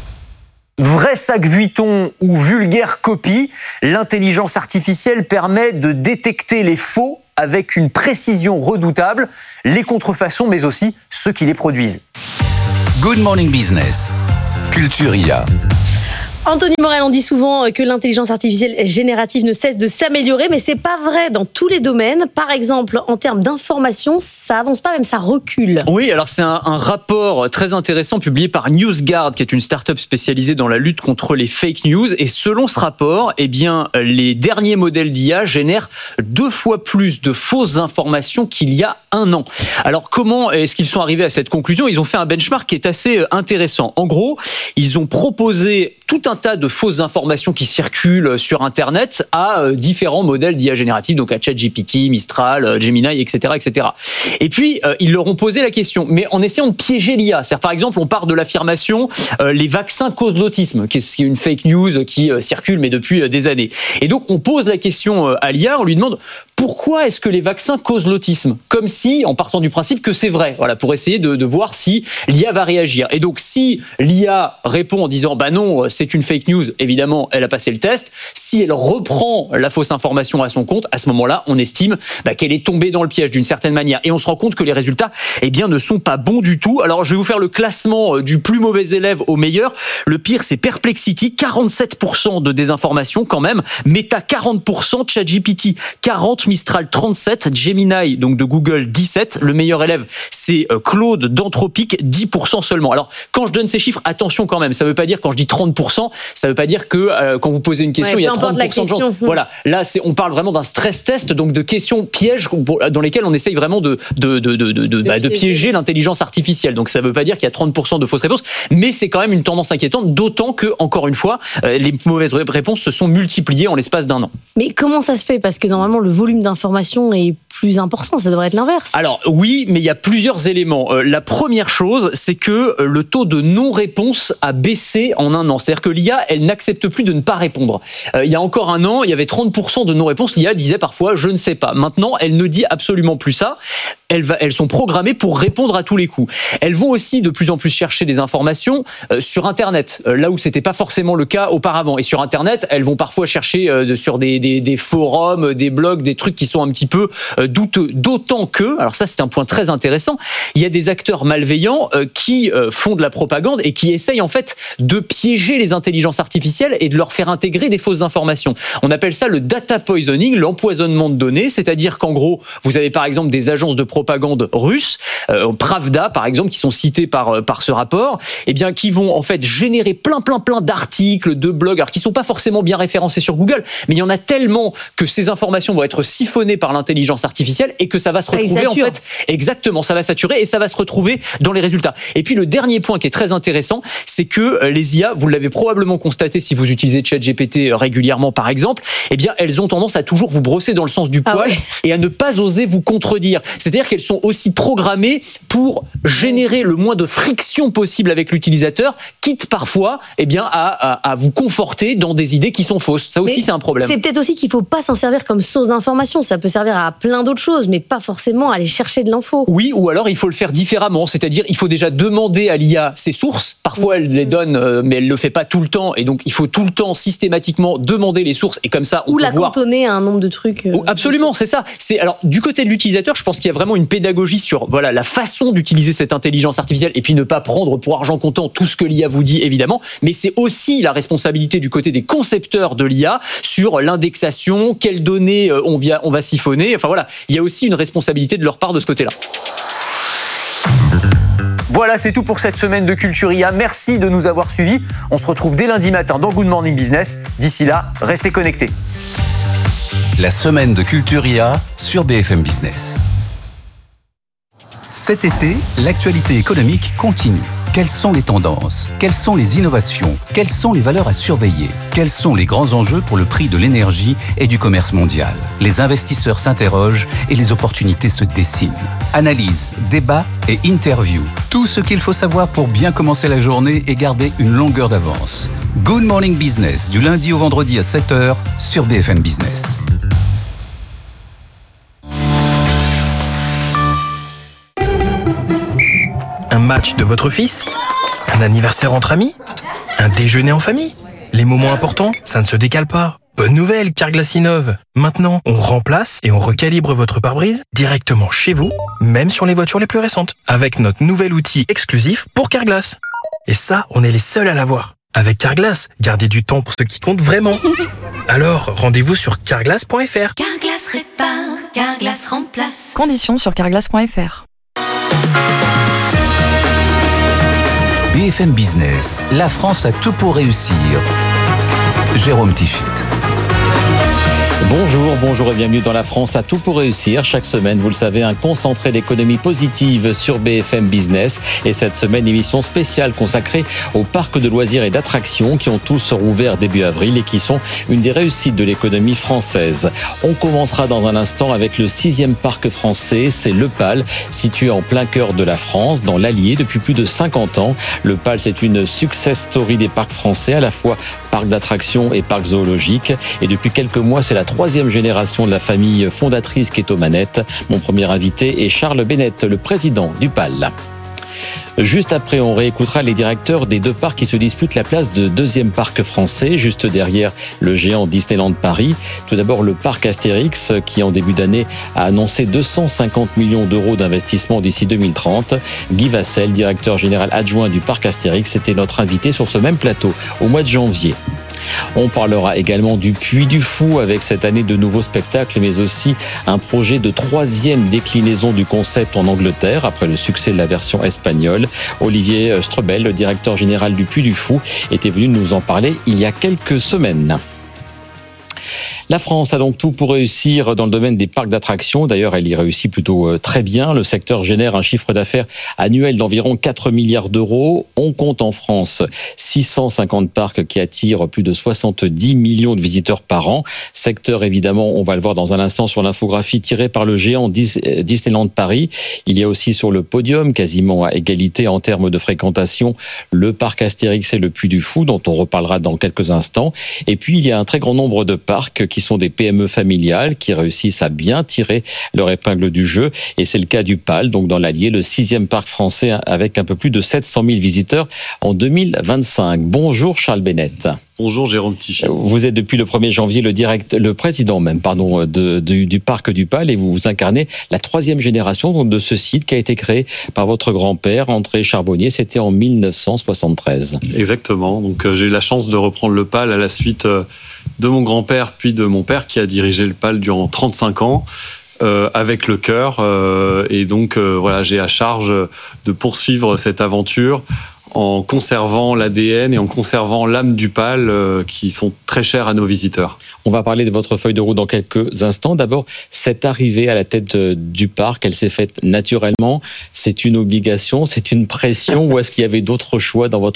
Vrai sac Vuitton ou vulgaire copie, l'intelligence artificielle permet de détecter les faux avec une précision redoutable, les contrefaçons mais aussi ceux qui les produisent. Good Morning Business, Culture IA. Anthony Morel, on dit souvent que l'intelligence artificielle générative ne cesse de s'améliorer, mais c'est pas vrai dans tous les domaines. Par exemple, en termes d'information, ça avance pas, même ça recule. Oui, alors c'est un rapport très intéressant publié par NewsGuard, qui est une start-up spécialisée dans la lutte contre les fake news. Et selon ce rapport, eh bien, les derniers modèles d'IA génèrent 2 fois plus de fausses informations qu'il y a un an. Alors comment est-ce qu'ils sont arrivés à cette conclusion ? Ils ont fait un benchmark qui est assez intéressant. En gros, ils ont proposé tout un tas de fausses informations qui circulent sur Internet à différents modèles d'IA générative, donc à ChatGPT, Mistral, Gemini, etc., etc. Et puis, ils leur ont posé la question, mais en essayant de piéger l'IA. C'est-à-dire, par exemple, on part de l'affirmation les vaccins causent l'autisme, qui est une fake news qui circule, mais depuis des années. Et donc, on pose la question à l'IA, on lui demande pourquoi est-ce que les vaccins causent l'autisme ? Comme si, en partant du principe que c'est vrai, voilà, pour essayer de voir si l'IA va réagir. Et donc, si l'IA répond en disant, bah non, c'est une fake news, évidemment, elle a passé le test. Si elle reprend la fausse information à son compte, à ce moment-là, on estime qu'elle est tombée dans le piège d'une certaine manière. Et on se rend compte que les résultats, eh bien, ne sont pas bons du tout. Alors, je vais vous faire le classement du plus mauvais élève au meilleur. Le pire, c'est Perplexity, 47% de désinformation quand même. Meta, 40%, ChatGPT, 40%, Mistral, 37%, Gemini, donc de Google, 17%. Le meilleur élève, c'est Claude d'Anthropic, 10% seulement. Alors, quand je donne ces chiffres, attention quand même. Ça ne veut pas dire, quand je dis 30%, ça ne veut pas dire que quand vous posez une question, il y a 30% de chance. Voilà, là, on parle vraiment d'un stress test, donc de questions pièges dans lesquelles on essaye vraiment de piéger l'intelligence artificielle. Donc ça ne veut pas dire qu'il y a 30% de fausses réponses, mais c'est quand même une tendance inquiétante, d'autant que, encore une fois, les mauvaises réponses se sont multipliées en l'espace d'un an. Mais comment ça se fait ? Parce que normalement, le volume d'informations est plus important, ça devrait être l'inverse. Alors oui, mais il y a plusieurs éléments. La première chose, c'est que le taux de non-réponse a baissé en un an. C'est-à-dire que l'IA, elle n'accepte plus de ne pas répondre. Il y a encore un an, il y avait 30% de non-réponse. L'IA disait parfois « je ne sais pas ». Maintenant, elle ne dit absolument plus ça. Elles sont programmées pour répondre à tous les coups. Elles vont aussi de plus en plus chercher des informations sur Internet, là où c'était pas forcément le cas auparavant. Et sur Internet, elles vont parfois chercher sur des forums, des blogs, des trucs qui sont un petit peu douteux. D'autant que, alors ça c'est un point très intéressant, il y a des acteurs malveillants qui font de la propagande et qui essayent en fait de piéger les intelligences artificielles et de leur faire intégrer des fausses informations. On appelle ça le data poisoning, l'empoisonnement de données, c'est-à-dire qu'en gros, vous avez par exemple des agences de propagande russe, Pravda par exemple, qui sont cités par ce rapport, eh bien qui vont en fait générer plein d'articles, de blogs, alors qui sont pas forcément bien référencés sur Google, mais il y en a tellement que ces informations vont être siphonnées par l'intelligence artificielle et que ça va se retrouver en fait, exactement, ça va saturer et ça va se retrouver dans les résultats. Et puis le dernier point qui est très intéressant, c'est que les IA, vous l'avez probablement constaté si vous utilisez ChatGPT régulièrement par exemple, eh bien elles ont tendance à toujours vous brosser dans le sens du poil et à ne pas oser vous contredire. C'est-à-dire qu'elles sont aussi programmées pour générer le moins de friction possible avec l'utilisateur, quitte parfois à vous conforter dans des idées qui sont fausses. Ça aussi, c'est un problème. C'est peut-être aussi qu'il ne faut pas s'en servir comme source d'information. Ça peut servir à plein d'autres choses, mais pas forcément aller chercher de l'info. Oui, ou alors il faut le faire différemment. C'est-à-dire, il faut déjà demander à l'IA ses sources. Parfois, elle les donne, mais elle ne le fait pas tout le temps. Et donc, il faut tout le temps, systématiquement, demander les sources. Et comme ça, on peut voir... Ou la cantonner à un nombre de trucs. Absolument, c'est ça. Alors, du côté de l'utilisateur, je pense qu'il y a vraiment une pédagogie sur la façon d'utiliser cette intelligence artificielle et puis ne pas prendre pour argent comptant tout ce que l'IA vous dit, évidemment. Mais c'est aussi la responsabilité du côté des concepteurs de l'IA sur l'indexation, quelles données on va siphonner. Enfin voilà, il y a aussi une responsabilité de leur part de ce côté-là. Voilà, c'est tout pour cette semaine de Culture IA. Merci de nous avoir suivis. On se retrouve dès lundi matin dans Good Morning Business. D'ici là, restez connectés. La semaine de Culture IA sur BFM Business. Cet été, l'actualité économique continue. Quelles sont les tendances? Quelles sont les innovations? Quelles sont les valeurs à surveiller? Quels sont les grands enjeux pour le prix de l'énergie et du commerce mondial? Les investisseurs s'interrogent et les opportunités se dessinent. Analyse, débat et interview. Tout ce qu'il faut savoir pour bien commencer la journée et garder une longueur d'avance. Good Morning Business, du lundi au vendredi à 7h sur BFM Business. Un match de votre fils? Un anniversaire entre amis? Un déjeuner en famille? Les moments importants, ça ne se décale pas. Bonne nouvelle, Carglass innove. Maintenant, on remplace et on recalibre votre pare-brise directement chez vous, même sur les voitures les plus récentes, avec notre nouvel outil exclusif pour Carglass. Et ça, on est les seuls à l'avoir. Avec Carglass, gardez du temps pour ce qui compte vraiment. Alors, rendez-vous sur carglass.fr. Carglass répare, Carglass remplace. Conditions sur carglass.fr. BFM Business, la France a tout pour réussir. Jérôme Tichit. Bonjour et bienvenue dans La France a tout pour réussir. Chaque semaine, vous le savez, un concentré d'économie positive sur BFM Business. Et cette semaine, émission spéciale consacrée aux parcs de loisirs et d'attractions qui ont tous rouvert début avril et qui sont une des réussites de l'économie française. On commencera dans un instant avec le 6e parc français, c'est Le Pal, situé en plein cœur de la France, dans l'Allier, depuis plus de 50 ans. Le Pal, c'est une success story des parcs français, à la fois parc d'attractions et parc zoologique. Et depuis quelques mois, c'est la 3e génération de la famille fondatrice qui est aux manettes. Mon premier invité est Charles Bennett, le président du PAL. Juste après, on réécoutera les directeurs des 2 parcs qui se disputent la place de 2e parc français, juste derrière le géant Disneyland Paris. Tout d'abord, le parc Astérix, qui en début d'année a annoncé 250 millions d'euros d'investissement d'ici 2030. Guy Vassel, directeur général adjoint du parc Astérix, était notre invité sur ce même plateau au mois de janvier. On parlera également du Puy du Fou avec cette année de nouveaux spectacles, mais aussi un projet de 3e déclinaison du concept en Angleterre après le succès de la version espagnole. Olivier Strebel, le directeur général du Puy du Fou, était venu nous en parler il y a quelques semaines. La France a donc tout pour réussir dans le domaine des parcs d'attractions. D'ailleurs, elle y réussit plutôt très bien. Le secteur génère un chiffre d'affaires annuel d'environ 4 milliards d'euros. On compte en France 650 parcs qui attirent plus de 70 millions de visiteurs par an. Secteur, évidemment, on va le voir dans un instant sur l'infographie tirée par le géant Disneyland Paris. Il y a aussi sur le podium, quasiment à égalité en termes de fréquentation, le parc Astérix et le Puy du Fou, dont on reparlera dans quelques instants. Et puis, il y a un très grand nombre de parcs qui sont des PME familiales qui réussissent à bien tirer leur épingle du jeu. Et c'est le cas du PAL, donc dans l'Allier, le 6e parc français avec un peu plus de 700 000 visiteurs en 2025. Bonjour Charles Bennett. Bonjour Jérôme Tichit. Vous êtes depuis le 1er janvier le président du parc du PAL et vous incarnez la 3e génération de ce site qui a été créé par votre grand-père André Charbonnier. C'était en 1973. Exactement. Donc j'ai eu la chance de reprendre le PAL à la suite de mon grand-père puis de mon père qui a dirigé le PAL durant 35 ans. Avec le cœur et donc voilà, j'ai à charge de poursuivre cette aventure en conservant l'ADN et en conservant l'âme du PAL qui sont très chers à nos visiteurs. On va parler de votre feuille de route dans quelques instants. D'abord, cette arrivée à la tête du parc, elle s'est faite naturellement. C'est une obligation, c'est une pression ou est-ce qu'il y avait d'autres choix dans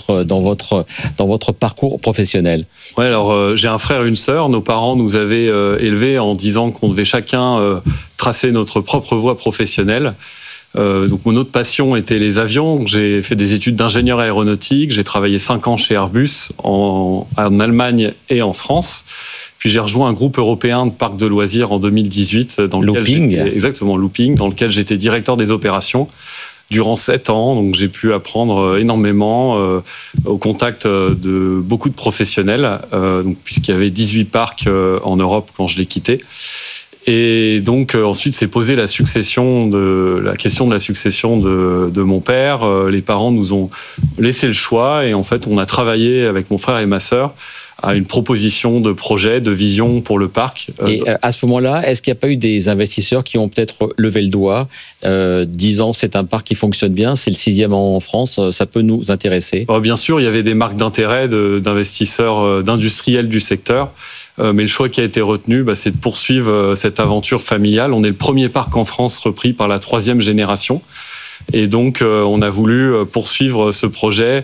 votre parcours professionnel ? Ouais, alors j'ai un frère et une sœur. Nos parents nous avaient élevés en disant qu'on devait chacun tracer notre propre voie professionnelle. Donc mon autre passion était les avions. J'ai fait des études d'ingénieur aéronautique. J'ai travaillé 5 ans chez Airbus en Allemagne et en France. Puis j'ai rejoint un groupe européen de parcs de loisirs en 2018 dans lequel Looping, dans lequel j'étais directeur des opérations durant 7 ans. Donc j'ai pu apprendre énormément au contact de beaucoup de professionnels, puisqu'il y avait 18 parcs en Europe quand je l'ai quitté. Et donc ensuite s'est posée la question de la succession de mon père. Les parents nous ont laissé le choix et en fait on a travaillé avec mon frère et ma sœur à une proposition de projet, de vision pour le parc. Et à ce moment-là, est-ce qu'il n'y a pas eu des investisseurs qui ont peut-être levé le doigt, disant c'est un parc qui fonctionne bien, c'est le 6e en France, ça peut nous intéresser? Bien sûr, il y avait des marques d'intérêt d'investisseurs, d'industriels du secteur. Mais le choix qui a été retenu, c'est de poursuivre cette aventure familiale. On est le premier parc en France repris par la 3e génération. Et donc, on a voulu poursuivre ce projet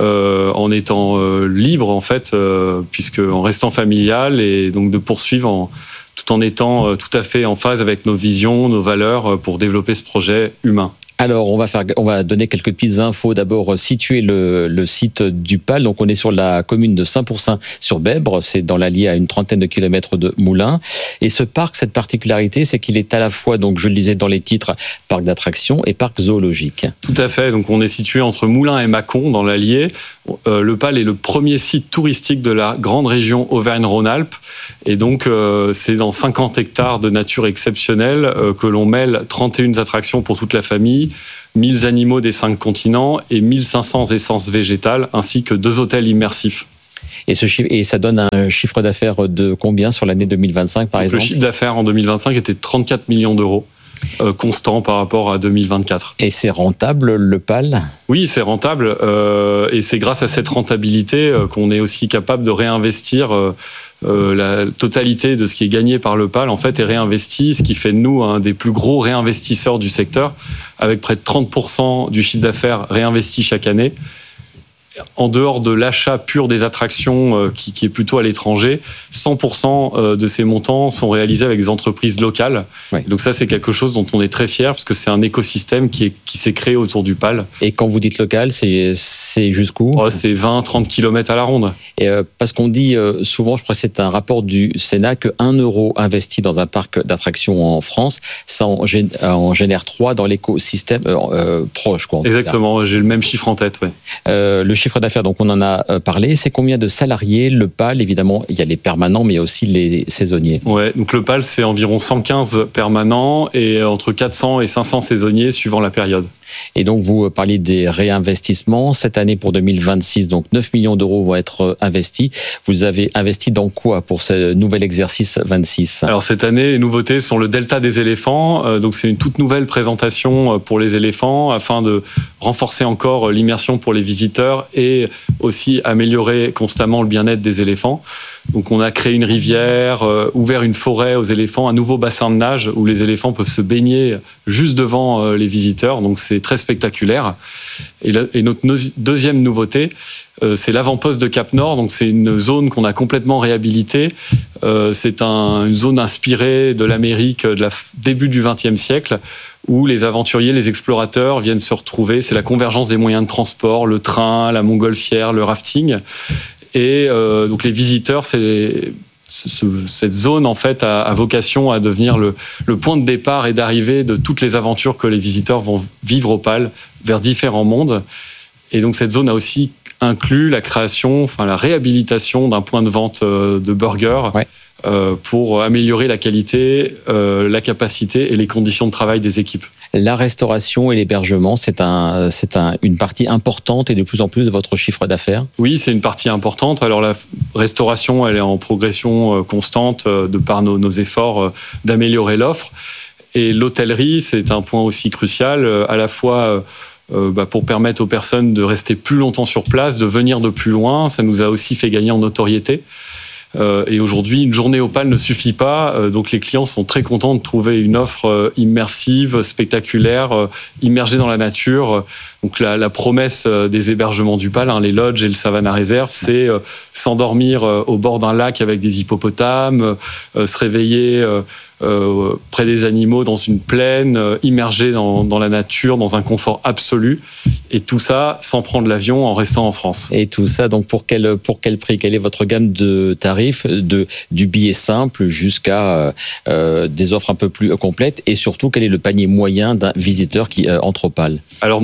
en étant libre, en fait, en restant familial, et donc de poursuivre tout en étant tout à fait en phase avec nos visions, nos valeurs, pour développer ce projet humain. Alors, on va donner quelques petites infos. D'abord, situer le site du PAL. Donc, on est sur la commune de Saint-Pourçain-sur-Bèbre. C'est dans l'Allier, à une trentaine de kilomètres de Moulins. Et ce parc, cette particularité, c'est qu'il est à la fois, donc, je le disais dans les titres, parc d'attractions et parc zoologique. Tout à fait. Donc, on est situé entre Moulins et Mâcon, dans l'Allier. Le PAL est le premier site touristique de la grande région Auvergne-Rhône-Alpes. Et donc, c'est dans 50 hectares de nature exceptionnelle que l'on mêle 31 attractions pour toute la famille, 1000 animaux des 5 continents et 1500 essences végétales, ainsi que 2 hôtels immersifs. Et ça donne un chiffre d'affaires de combien sur l'année 2025, par exemple? Le chiffre d'affaires en 2025 était de 34 millions d'euros. Constant par rapport à 2024. Et c'est rentable, le PAL? Oui, c'est rentable. Et c'est grâce à cette rentabilité qu'on est aussi capable de réinvestir la totalité de ce qui est gagné par le PAL, en fait, est réinvesti, ce qui fait de nous un des plus gros réinvestisseurs du secteur, avec près de 30% du chiffre d'affaires réinvesti chaque année. En dehors de l'achat pur des attractions qui est plutôt à l'étranger, 100% de ces montants sont réalisés avec des entreprises locales. Ouais. Donc ça, c'est quelque chose dont on est très fiers, parce que c'est un écosystème qui s'est créé autour du PAL. Et quand vous dites local, c'est jusqu'où? C'est 20-30 km à la ronde. Et parce qu'on dit souvent, je crois que c'est un rapport du Sénat, que 1 euro investi dans un parc d'attractions en France, ça en génère 3 dans l'écosystème proche. Exactement, j'ai le même chiffre en tête. Ouais. Le chiffre d'affaires, donc on en a parlé, c'est combien de salariés? Le PAL, évidemment, il y a les permanents, mais il y a aussi les saisonniers. Ouais, donc le PAL, c'est environ 115 permanents et entre 400 et 500 saisonniers suivant la période. Et donc, vous parliez des réinvestissements. Cette année, pour 2026, donc 9 millions d'euros vont être investis. Vous avez investi dans quoi pour ce nouvel exercice 26? Alors, cette année, les nouveautés sont le Delta des éléphants. Donc, c'est une toute nouvelle présentation pour les éléphants afin de renforcer encore l'immersion pour les visiteurs et aussi améliorer constamment le bien-être des éléphants. Donc, on a créé une rivière, ouvert une forêt aux éléphants, un nouveau bassin de nage où les éléphants peuvent se baigner juste devant les visiteurs. Donc, c'est très spectaculaire. Et notre deuxième nouveauté, c'est l'avant-poste de Cap-Nord. Donc, c'est une zone qu'on a complètement réhabilitée. C'est une zone inspirée de l'Amérique de début du XXe siècle, où les aventuriers, les explorateurs viennent se retrouver. C'est la convergence des moyens de transport, le train, la montgolfière, le rafting. Et donc les visiteurs, cette zone en fait a vocation à devenir le point de départ et d'arrivée de toutes les aventures que les visiteurs vont vivre au PAL vers différents mondes. Et donc cette zone a aussi inclus la création, la réhabilitation d'un point de vente de burgers. Ouais. Pour améliorer la qualité, la capacité et les conditions de travail des équipes. La restauration et l'hébergement, c'est une partie importante et de plus en plus de votre chiffre d'affaires? Oui, c'est une partie importante. Alors la restauration, elle est en progression constante de par nos efforts d'améliorer l'offre. Et l'hôtellerie, c'est un point aussi crucial, à la fois pour permettre aux personnes de rester plus longtemps sur place, de venir de plus loin. Ça nous a aussi fait gagner en notoriété. Et aujourd'hui, une journée au PAL ne suffit pas. Donc les clients sont très contents de trouver une offre immersive, spectaculaire, immergée dans la nature. Donc la promesse des hébergements du PAL, les lodges et le Savannah Reserve, c'est s'endormir au bord d'un lac avec des hippopotames, se réveiller près des animaux dans une plaine, immergé dans la nature, dans un confort absolu. Et tout ça sans prendre l'avion, en restant en France. Et tout ça, donc pour quel prix? Quelle est votre gamme de tarifs, du billet simple jusqu'à des offres un peu plus complètes? Et surtout, quel est le panier moyen d'un visiteur qui entre au PAL? Alors nos tarifs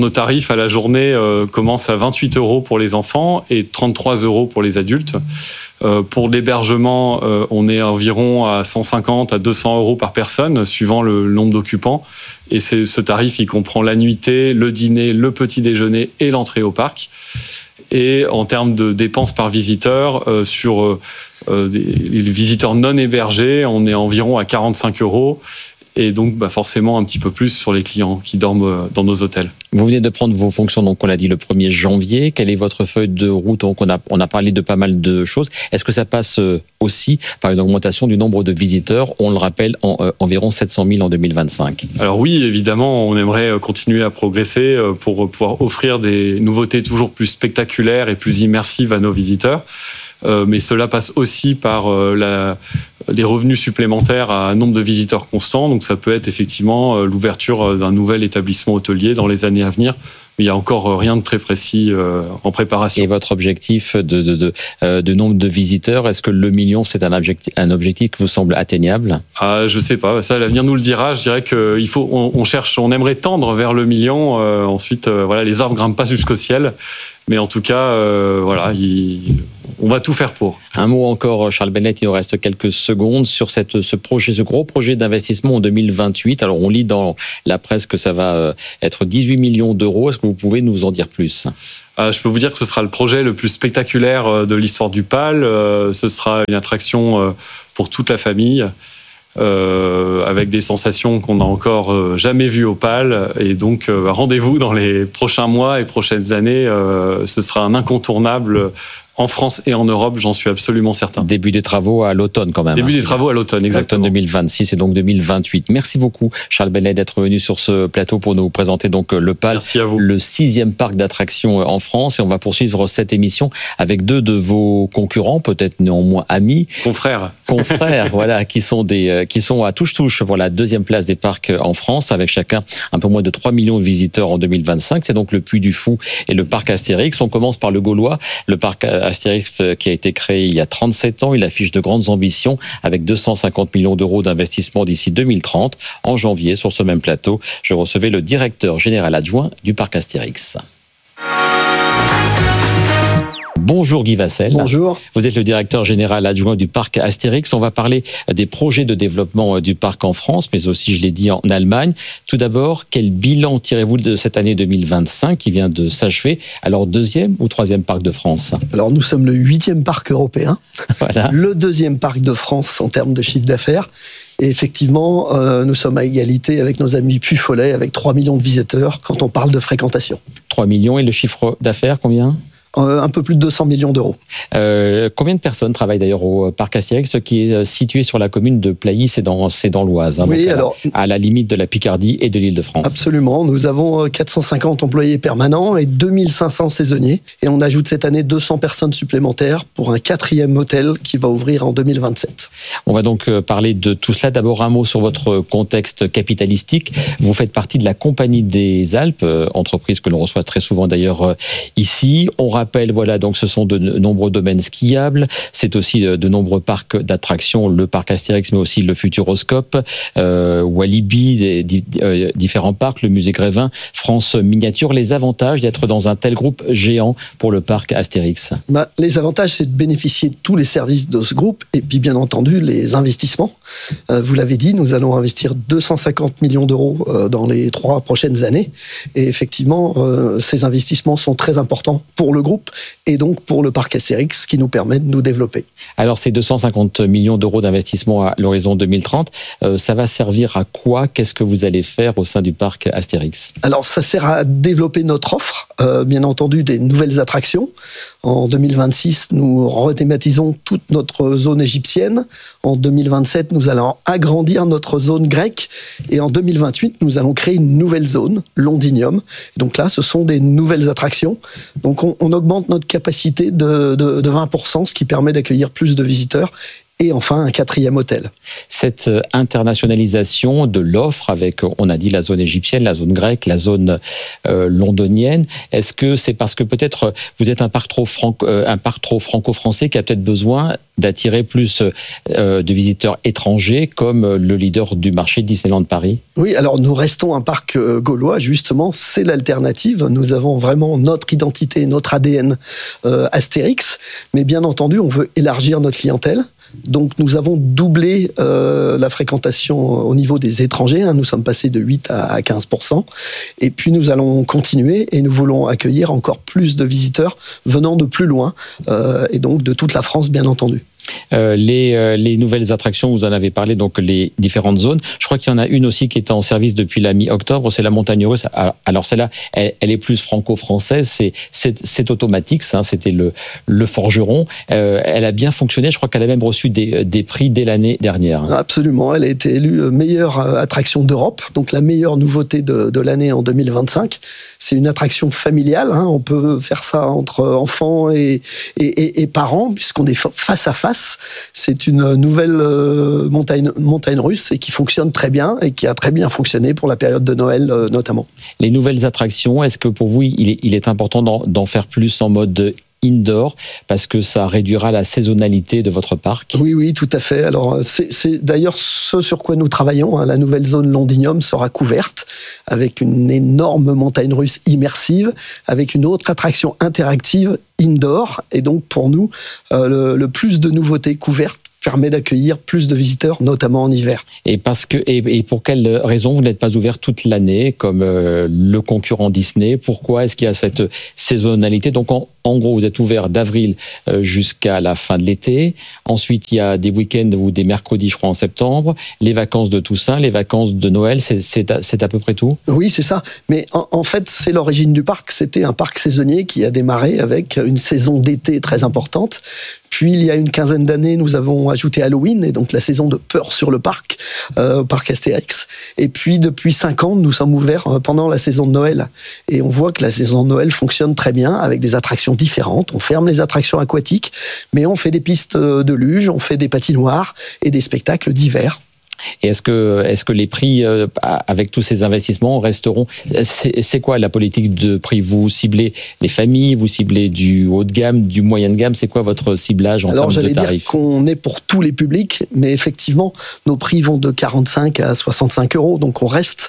tarifs à la journée commencent à 28 € pour les enfants et 33 € pour les adultes. Pour l'hébergement, on est environ à 150 à 200 € par personne, suivant le nombre d'occupants. Et ce tarif, il comprend la nuitée, le dîner, le petit déjeuner et l'entrée au parc. Et en termes de dépenses par visiteur, sur les visiteurs non hébergés, on est environ à 45 €. Et donc, forcément, un petit peu plus sur les clients qui dorment dans nos hôtels. Vous venez de prendre vos fonctions, donc on l'a dit, le 1er janvier. Quelle est votre feuille de route? Donc on a parlé de pas mal de choses. Est-ce que ça passe aussi par une augmentation du nombre de visiteurs? On le rappelle, environ 700 000 en 2025. Alors oui, évidemment, on aimerait continuer à progresser pour pouvoir offrir des nouveautés toujours plus spectaculaires et plus immersives à nos visiteurs. Mais cela passe aussi par les revenus supplémentaires à un nombre de visiteurs constant. Donc ça peut être effectivement l'ouverture d'un nouvel établissement hôtelier dans les années à venir. Mais il n'y a encore rien de très précis en préparation. Et votre objectif de nombre de visiteurs, est-ce que le million, c'est un objectif qui vous semble atteignable? Je sais pas, ça l'avenir nous le dira. Je dirais on aimerait tendre vers le million. Ensuite, les arbres grimpent pas jusqu'au ciel. Mais en tout cas, on va tout faire pour. Un mot encore, Charles Bennett, il nous reste quelques secondes sur ce gros projet d'investissement en 2028. Alors, on lit dans la presse que ça va être 18 millions d'euros. Est-ce que vous pouvez nous en dire plus? Je peux vous dire que ce sera le projet le plus spectaculaire de l'histoire du PAL. Ce sera une attraction pour toute la famille. Avec des sensations qu'on n'a encore jamais vues au PAL. Et donc, rendez-vous dans les prochains mois et prochaines années. Ce sera un incontournable en France et en Europe, j'en suis absolument certain. Début des travaux à l'automne quand même. Début des travaux à l'automne, exactement. L'automne 2026 et donc 2028. Merci beaucoup, Charles Bennett, d'être venu sur ce plateau pour nous présenter donc le PAL, Merci à vous. Le 6e parc d'attractions en France. Et on va poursuivre cette émission avec 2 de vos concurrents, peut-être néanmoins amis. Confrères, voilà, qui sont à touche-touche pour la 2e place des parcs en France, avec chacun un peu moins de 3 millions de visiteurs en 2025. C'est donc le Puy du Fou et le parc Astérix. On commence par le Gaulois, le parc Astérix qui a été créé il y a 37 ans. Il affiche de grandes ambitions avec 250 millions d'euros d'investissement d'ici 2030. En janvier, sur ce même plateau, je recevais le directeur général adjoint du parc Astérix. Bonjour Guy Vassel. Bonjour. Vous êtes le directeur général adjoint du parc Astérix. On va parler des projets de développement du parc en France, mais aussi, je l'ai dit, en Allemagne. Tout d'abord, quel bilan tirez-vous de cette année 2025 qui vient de s'achever? Alors, 2e ou 3e parc de France? Alors, nous sommes le 8e parc européen, voilà. Le 2e parc de France en termes de chiffre d'affaires. Et effectivement, nous sommes à égalité avec nos amis Puy-Follet, avec 3 millions de visiteurs quand on parle de fréquentation. 3 millions et le chiffre d'affaires, combien? Un peu plus de 200 millions d'euros. Combien de personnes travaillent d'ailleurs au parc Astérix, qui est situé sur la commune de Plailly, c'est dans l'Oise, oui, donc alors, à la limite de la Picardie et de l'Île-de-France. Absolument, nous avons 450 employés permanents et 2500 saisonniers. Et on ajoute cette année 200 personnes supplémentaires pour un 4e hôtel qui va ouvrir en 2027. On va donc parler de tout cela. D'abord, un mot sur votre contexte capitalistique. Vous faites partie de la Compagnie des Alpes, entreprise que l'on reçoit très souvent d'ailleurs ici. On rappelle, donc ce sont de nombreux domaines skiables, c'est aussi de nombreux parcs d'attractions, le parc Astérix, mais aussi le Futuroscope, Walibi, différents parcs, le musée Grévin, France Miniature. Les avantages d'être dans un tel groupe géant pour le parc Astérix? Les avantages, c'est de bénéficier de tous les services de ce groupe et puis bien entendu les investissements. Vous l'avez dit, nous allons investir 250 millions d'euros dans les 3 prochaines années. Et effectivement, ces investissements sont très importants pour le groupe et donc pour le parc Astérix qui nous permet de nous développer. Alors ces 250 millions d'euros d'investissement à l'horizon 2030, ça va servir à quoi? Qu'est-ce que vous allez faire au sein du parc Astérix? Alors ça sert à développer notre offre, bien entendu des nouvelles attractions. En 2026, nous rethématisons toute notre zone égyptienne. En 2027, nous allons agrandir notre zone grecque. Et en 2028, nous allons créer une nouvelle zone, Londinium. Et donc là, ce sont des nouvelles attractions. Donc on augmente notre capacité de 20%, ce qui permet d'accueillir plus de visiteurs. Et enfin, un 4e hôtel. Cette internationalisation de l'offre avec, on a dit, la zone égyptienne, la zone grecque, la zone londonienne, est-ce que c'est parce que peut-être vous êtes un parc trop franco-français qui a peut-être besoin d'attirer plus de visiteurs étrangers comme le leader du marché Disneyland Paris? Oui, alors nous restons un parc gaulois, justement, c'est l'alternative. Nous avons vraiment notre identité, notre ADN Astérix, mais bien entendu, on veut élargir notre clientèle. Donc nous avons doublé la fréquentation au niveau des étrangers, nous sommes passés de 8 à 15%, et puis nous allons continuer et nous voulons accueillir encore plus de visiteurs venant de plus loin, et donc de toute la France bien entendu. Les nouvelles attractions, vous en avez parlé, donc les différentes zones. Je crois qu'il y en a une aussi qui est en service depuis la mi-octobre, c'est la montagne russe. Alors celle-là, elle est plus franco-française, c'est automatique, ça, c'était le forgeron. Elle a bien fonctionné, je crois qu'elle a même reçu des prix dès l'année dernière. Absolument, elle a été élue meilleure attraction d'Europe, donc la meilleure nouveauté de l'année en 2025. C'est une attraction familiale, on peut faire ça entre enfants et parents, puisqu'on est face à face. C'est une nouvelle montagne russe et qui fonctionne très bien et qui a très bien fonctionné pour la période de Noël notamment. Les nouvelles attractions, est-ce que pour vous, il est important d'en faire plus en mode indoor, parce que ça réduira la saisonnalité de votre parc? Oui, tout à fait. Alors, c'est d'ailleurs ce sur quoi nous travaillons. La nouvelle zone Londinium sera couverte avec une énorme montagne russe immersive, avec une autre attraction interactive indoor. Et donc, pour nous, le plus de nouveautés couvertes permet d'accueillir plus de visiteurs, notamment en hiver. Et pour quelle raison vous n'êtes pas ouvert toute l'année comme le concurrent Disney? Pourquoi est-ce qu'il y a cette saisonnalité? Donc en gros, vous êtes ouvert d'avril jusqu'à la fin de l'été. Ensuite, il y a des week-ends ou des mercredis, je crois, en septembre. Les vacances de Toussaint, les vacances de Noël, c'est à peu près tout? Oui, c'est ça. Mais en fait, c'est l'origine du parc. C'était un parc saisonnier qui a démarré avec une saison d'été très importante. Puis, il y a une quinzaine d'années, nous avons ajouté Halloween, et donc la saison de peur sur le parc, au parc Astérix. Et puis, depuis 5 ans, nous sommes ouverts pendant la saison de Noël. Et on voit que la saison de Noël fonctionne très bien, avec des attractions différentes. On ferme les attractions aquatiques, mais on fait des pistes de luge, on fait des patinoires et des spectacles d'hiver. Et est-ce que les prix, avec tous ces investissements, resteront... C'est quoi la politique de prix? Vous ciblez les familles, vous ciblez du haut de gamme, du moyen de gamme? C'est quoi votre ciblage en termes de tarifs? Alors, j'allais dire qu'on est pour tous les publics, mais effectivement, nos prix vont de 45 à 65 €. Donc, on reste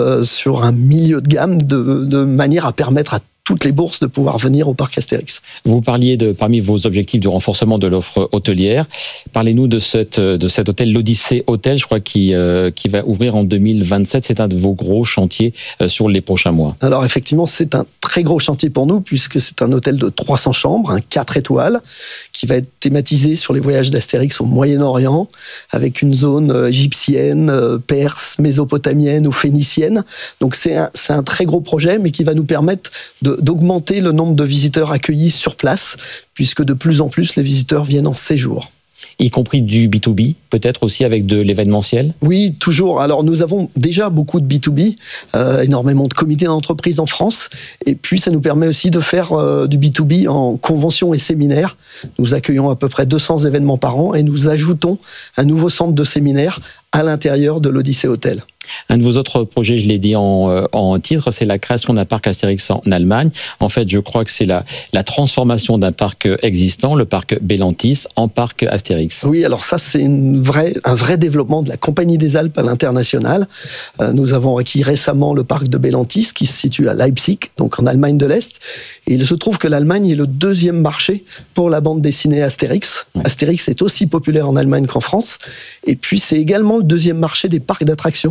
sur un milieu de gamme de manière à permettre à toutes les bourses de pouvoir venir au parc Astérix. Vous parliez parmi vos objectifs du renforcement de l'offre hôtelière. Parlez-nous de cet hôtel, l'Odyssée Hôtel, je crois, qui va ouvrir en 2027. C'est un de vos gros chantiers sur les prochains mois. Alors effectivement, c'est un très gros chantier pour nous, puisque c'est un hôtel de 300 chambres, 4 étoiles, qui va être thématisé sur les voyages d'Astérix au Moyen-Orient, avec une zone égyptienne, perse, mésopotamienne ou phénicienne. Donc c'est un très gros projet, mais qui va nous permettre d'augmenter le nombre de visiteurs accueillis sur place, puisque de plus en plus les visiteurs viennent en séjour. Y compris du B2B, peut-être aussi avec de l'événementiel? Oui, toujours. Alors nous avons déjà beaucoup de B2B, énormément de comités d'entreprise en France, et puis ça nous permet aussi de faire du B2B en conventions et séminaires. Nous accueillons à peu près 200 événements par an et nous ajoutons un nouveau centre de séminaire à l'intérieur de l'Odyssée Hôtel. Un de vos autres projets, je l'ai dit en titre, c'est la création d'un parc Astérix en Allemagne. En fait, je crois que c'est la transformation d'un parc existant, le parc Bellantis, en parc Astérix. Oui, alors ça, c'est un vrai développement de la Compagnie des Alpes à l'international. Nous avons acquis récemment le parc de Bellantis, qui se situe à Leipzig, donc en Allemagne de l'Est. Et il se trouve que l'Allemagne est le deuxième marché pour la bande dessinée Astérix. Ouais. Astérix est aussi populaire en Allemagne qu'en France. Et puis, c'est également le deuxième marché des parcs d'attractions.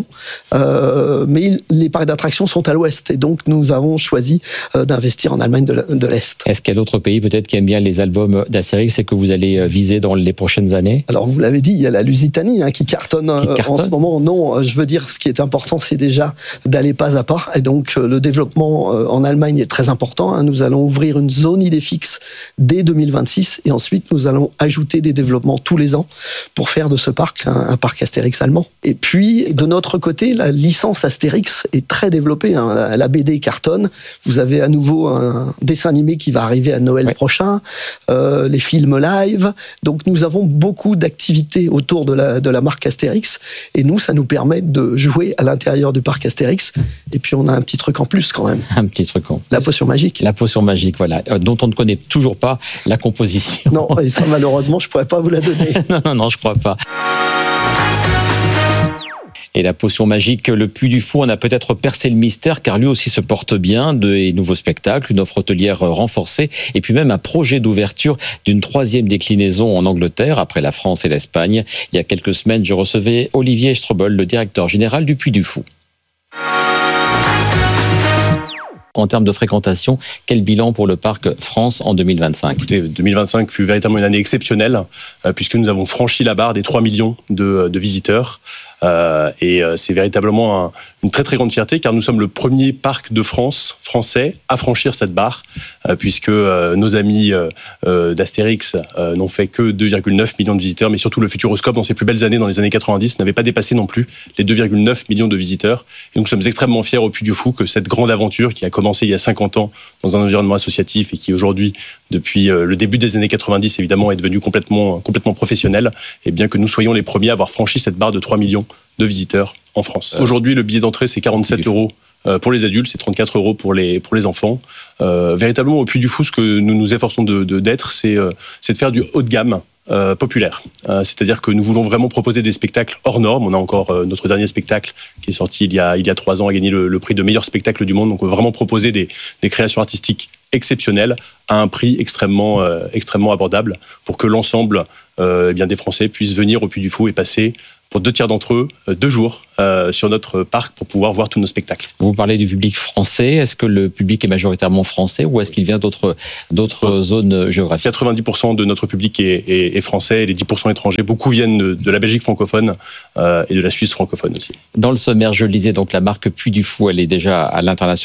Mais les parcs d'attractions sont à l'ouest et donc nous avons choisi d'investir en Allemagne de l'Est. Est-ce qu'il y a d'autres pays peut-être qui aiment bien les albums d'Astérix et que vous allez viser dans les prochaines années? Alors vous l'avez dit, il y a la Lusitanie qui cartonne en ce moment. Non, je veux dire, ce qui est important, c'est déjà d'aller pas à pas. Et donc le développement en Allemagne est très important. Nous allons ouvrir une zone Idéfix dès 2026 et ensuite nous allons ajouter des développements tous les ans pour faire de ce parc un parc Astérix allemand. Et puis de notre côté, côté, la licence Astérix est très développée. La BD cartonne. Vous avez à nouveau un dessin animé qui va arriver à Noël prochain, les films live. Donc nous avons beaucoup d'activités autour de la marque Astérix. Et nous, ça nous permet de jouer à l'intérieur du parc Astérix. Et puis on a un petit truc en plus quand même. Un petit truc en plus. La potion magique. La potion magique, voilà, dont on ne connaît toujours pas la composition. Non, et ça malheureusement, je pourrais pas vous la donner. non, je crois pas. Et la potion magique, le Puy du Fou en a peut-être percé le mystère, car lui aussi se porte bien. De nouveaux spectacles, une offre hôtelière renforcée, et puis même un projet d'ouverture d'une 3e déclinaison en Angleterre, après la France et l'Espagne. Il y a quelques semaines, je recevais Olivier Strobel, le directeur général du Puy du Fou. En termes de fréquentation, quel bilan pour le parc France en 2025 ? Écoutez, 2025 fut véritablement une année exceptionnelle, puisque nous avons franchi la barre des 3 millions de visiteurs. Et c'est véritablement une très très grande fierté, car nous sommes le premier parc de France français à franchir cette barre, puisque nos amis d'Astérix n'ont fait que 2,9 millions de visiteurs, mais surtout le Futuroscope, dans ses plus belles années, dans les années 90, n'avait pas dépassé non plus les 2,9 millions de visiteurs. Et nous sommes extrêmement fiers au Puy du Fou que cette grande aventure qui a commencé il y a 50 ans dans un environnement associatif et qui aujourd'hui, depuis le début des années 90, évidemment, est devenue complètement professionnelle, et bien que nous soyons les premiers à avoir franchi cette barre de 3 millions de visiteurs en France. Aujourd'hui, le billet d'entrée, c'est 47 € pour les adultes, c'est 34 € pour les enfants. Véritablement, au Puy du Fou, ce que nous nous efforçons d'être, c'est de faire du haut de gamme populaire. C'est-à-dire que nous voulons vraiment proposer des spectacles hors normes. On a encore notre dernier spectacle qui est sorti il y a 3 ans, a gagné le prix de meilleur spectacle du monde. Donc, on veut vraiment proposer des créations artistiques exceptionnelles à un prix extrêmement abordable pour que l'ensemble des Français puissent venir au Puy du Fou et passer, pour 2 tiers d'entre eux, 2 jours sur notre parc pour pouvoir voir tous nos spectacles. Vous parlez du public français. Est-ce que le public est majoritairement français ou est-ce qu'il vient d'autres zones géographiques ? 90% de notre public est français et les 10% étrangers. Beaucoup viennent de la Belgique francophone et de la Suisse francophone aussi. Dans le sommaire, je le disais, donc la marque Puy du Fou, elle est déjà à l'international.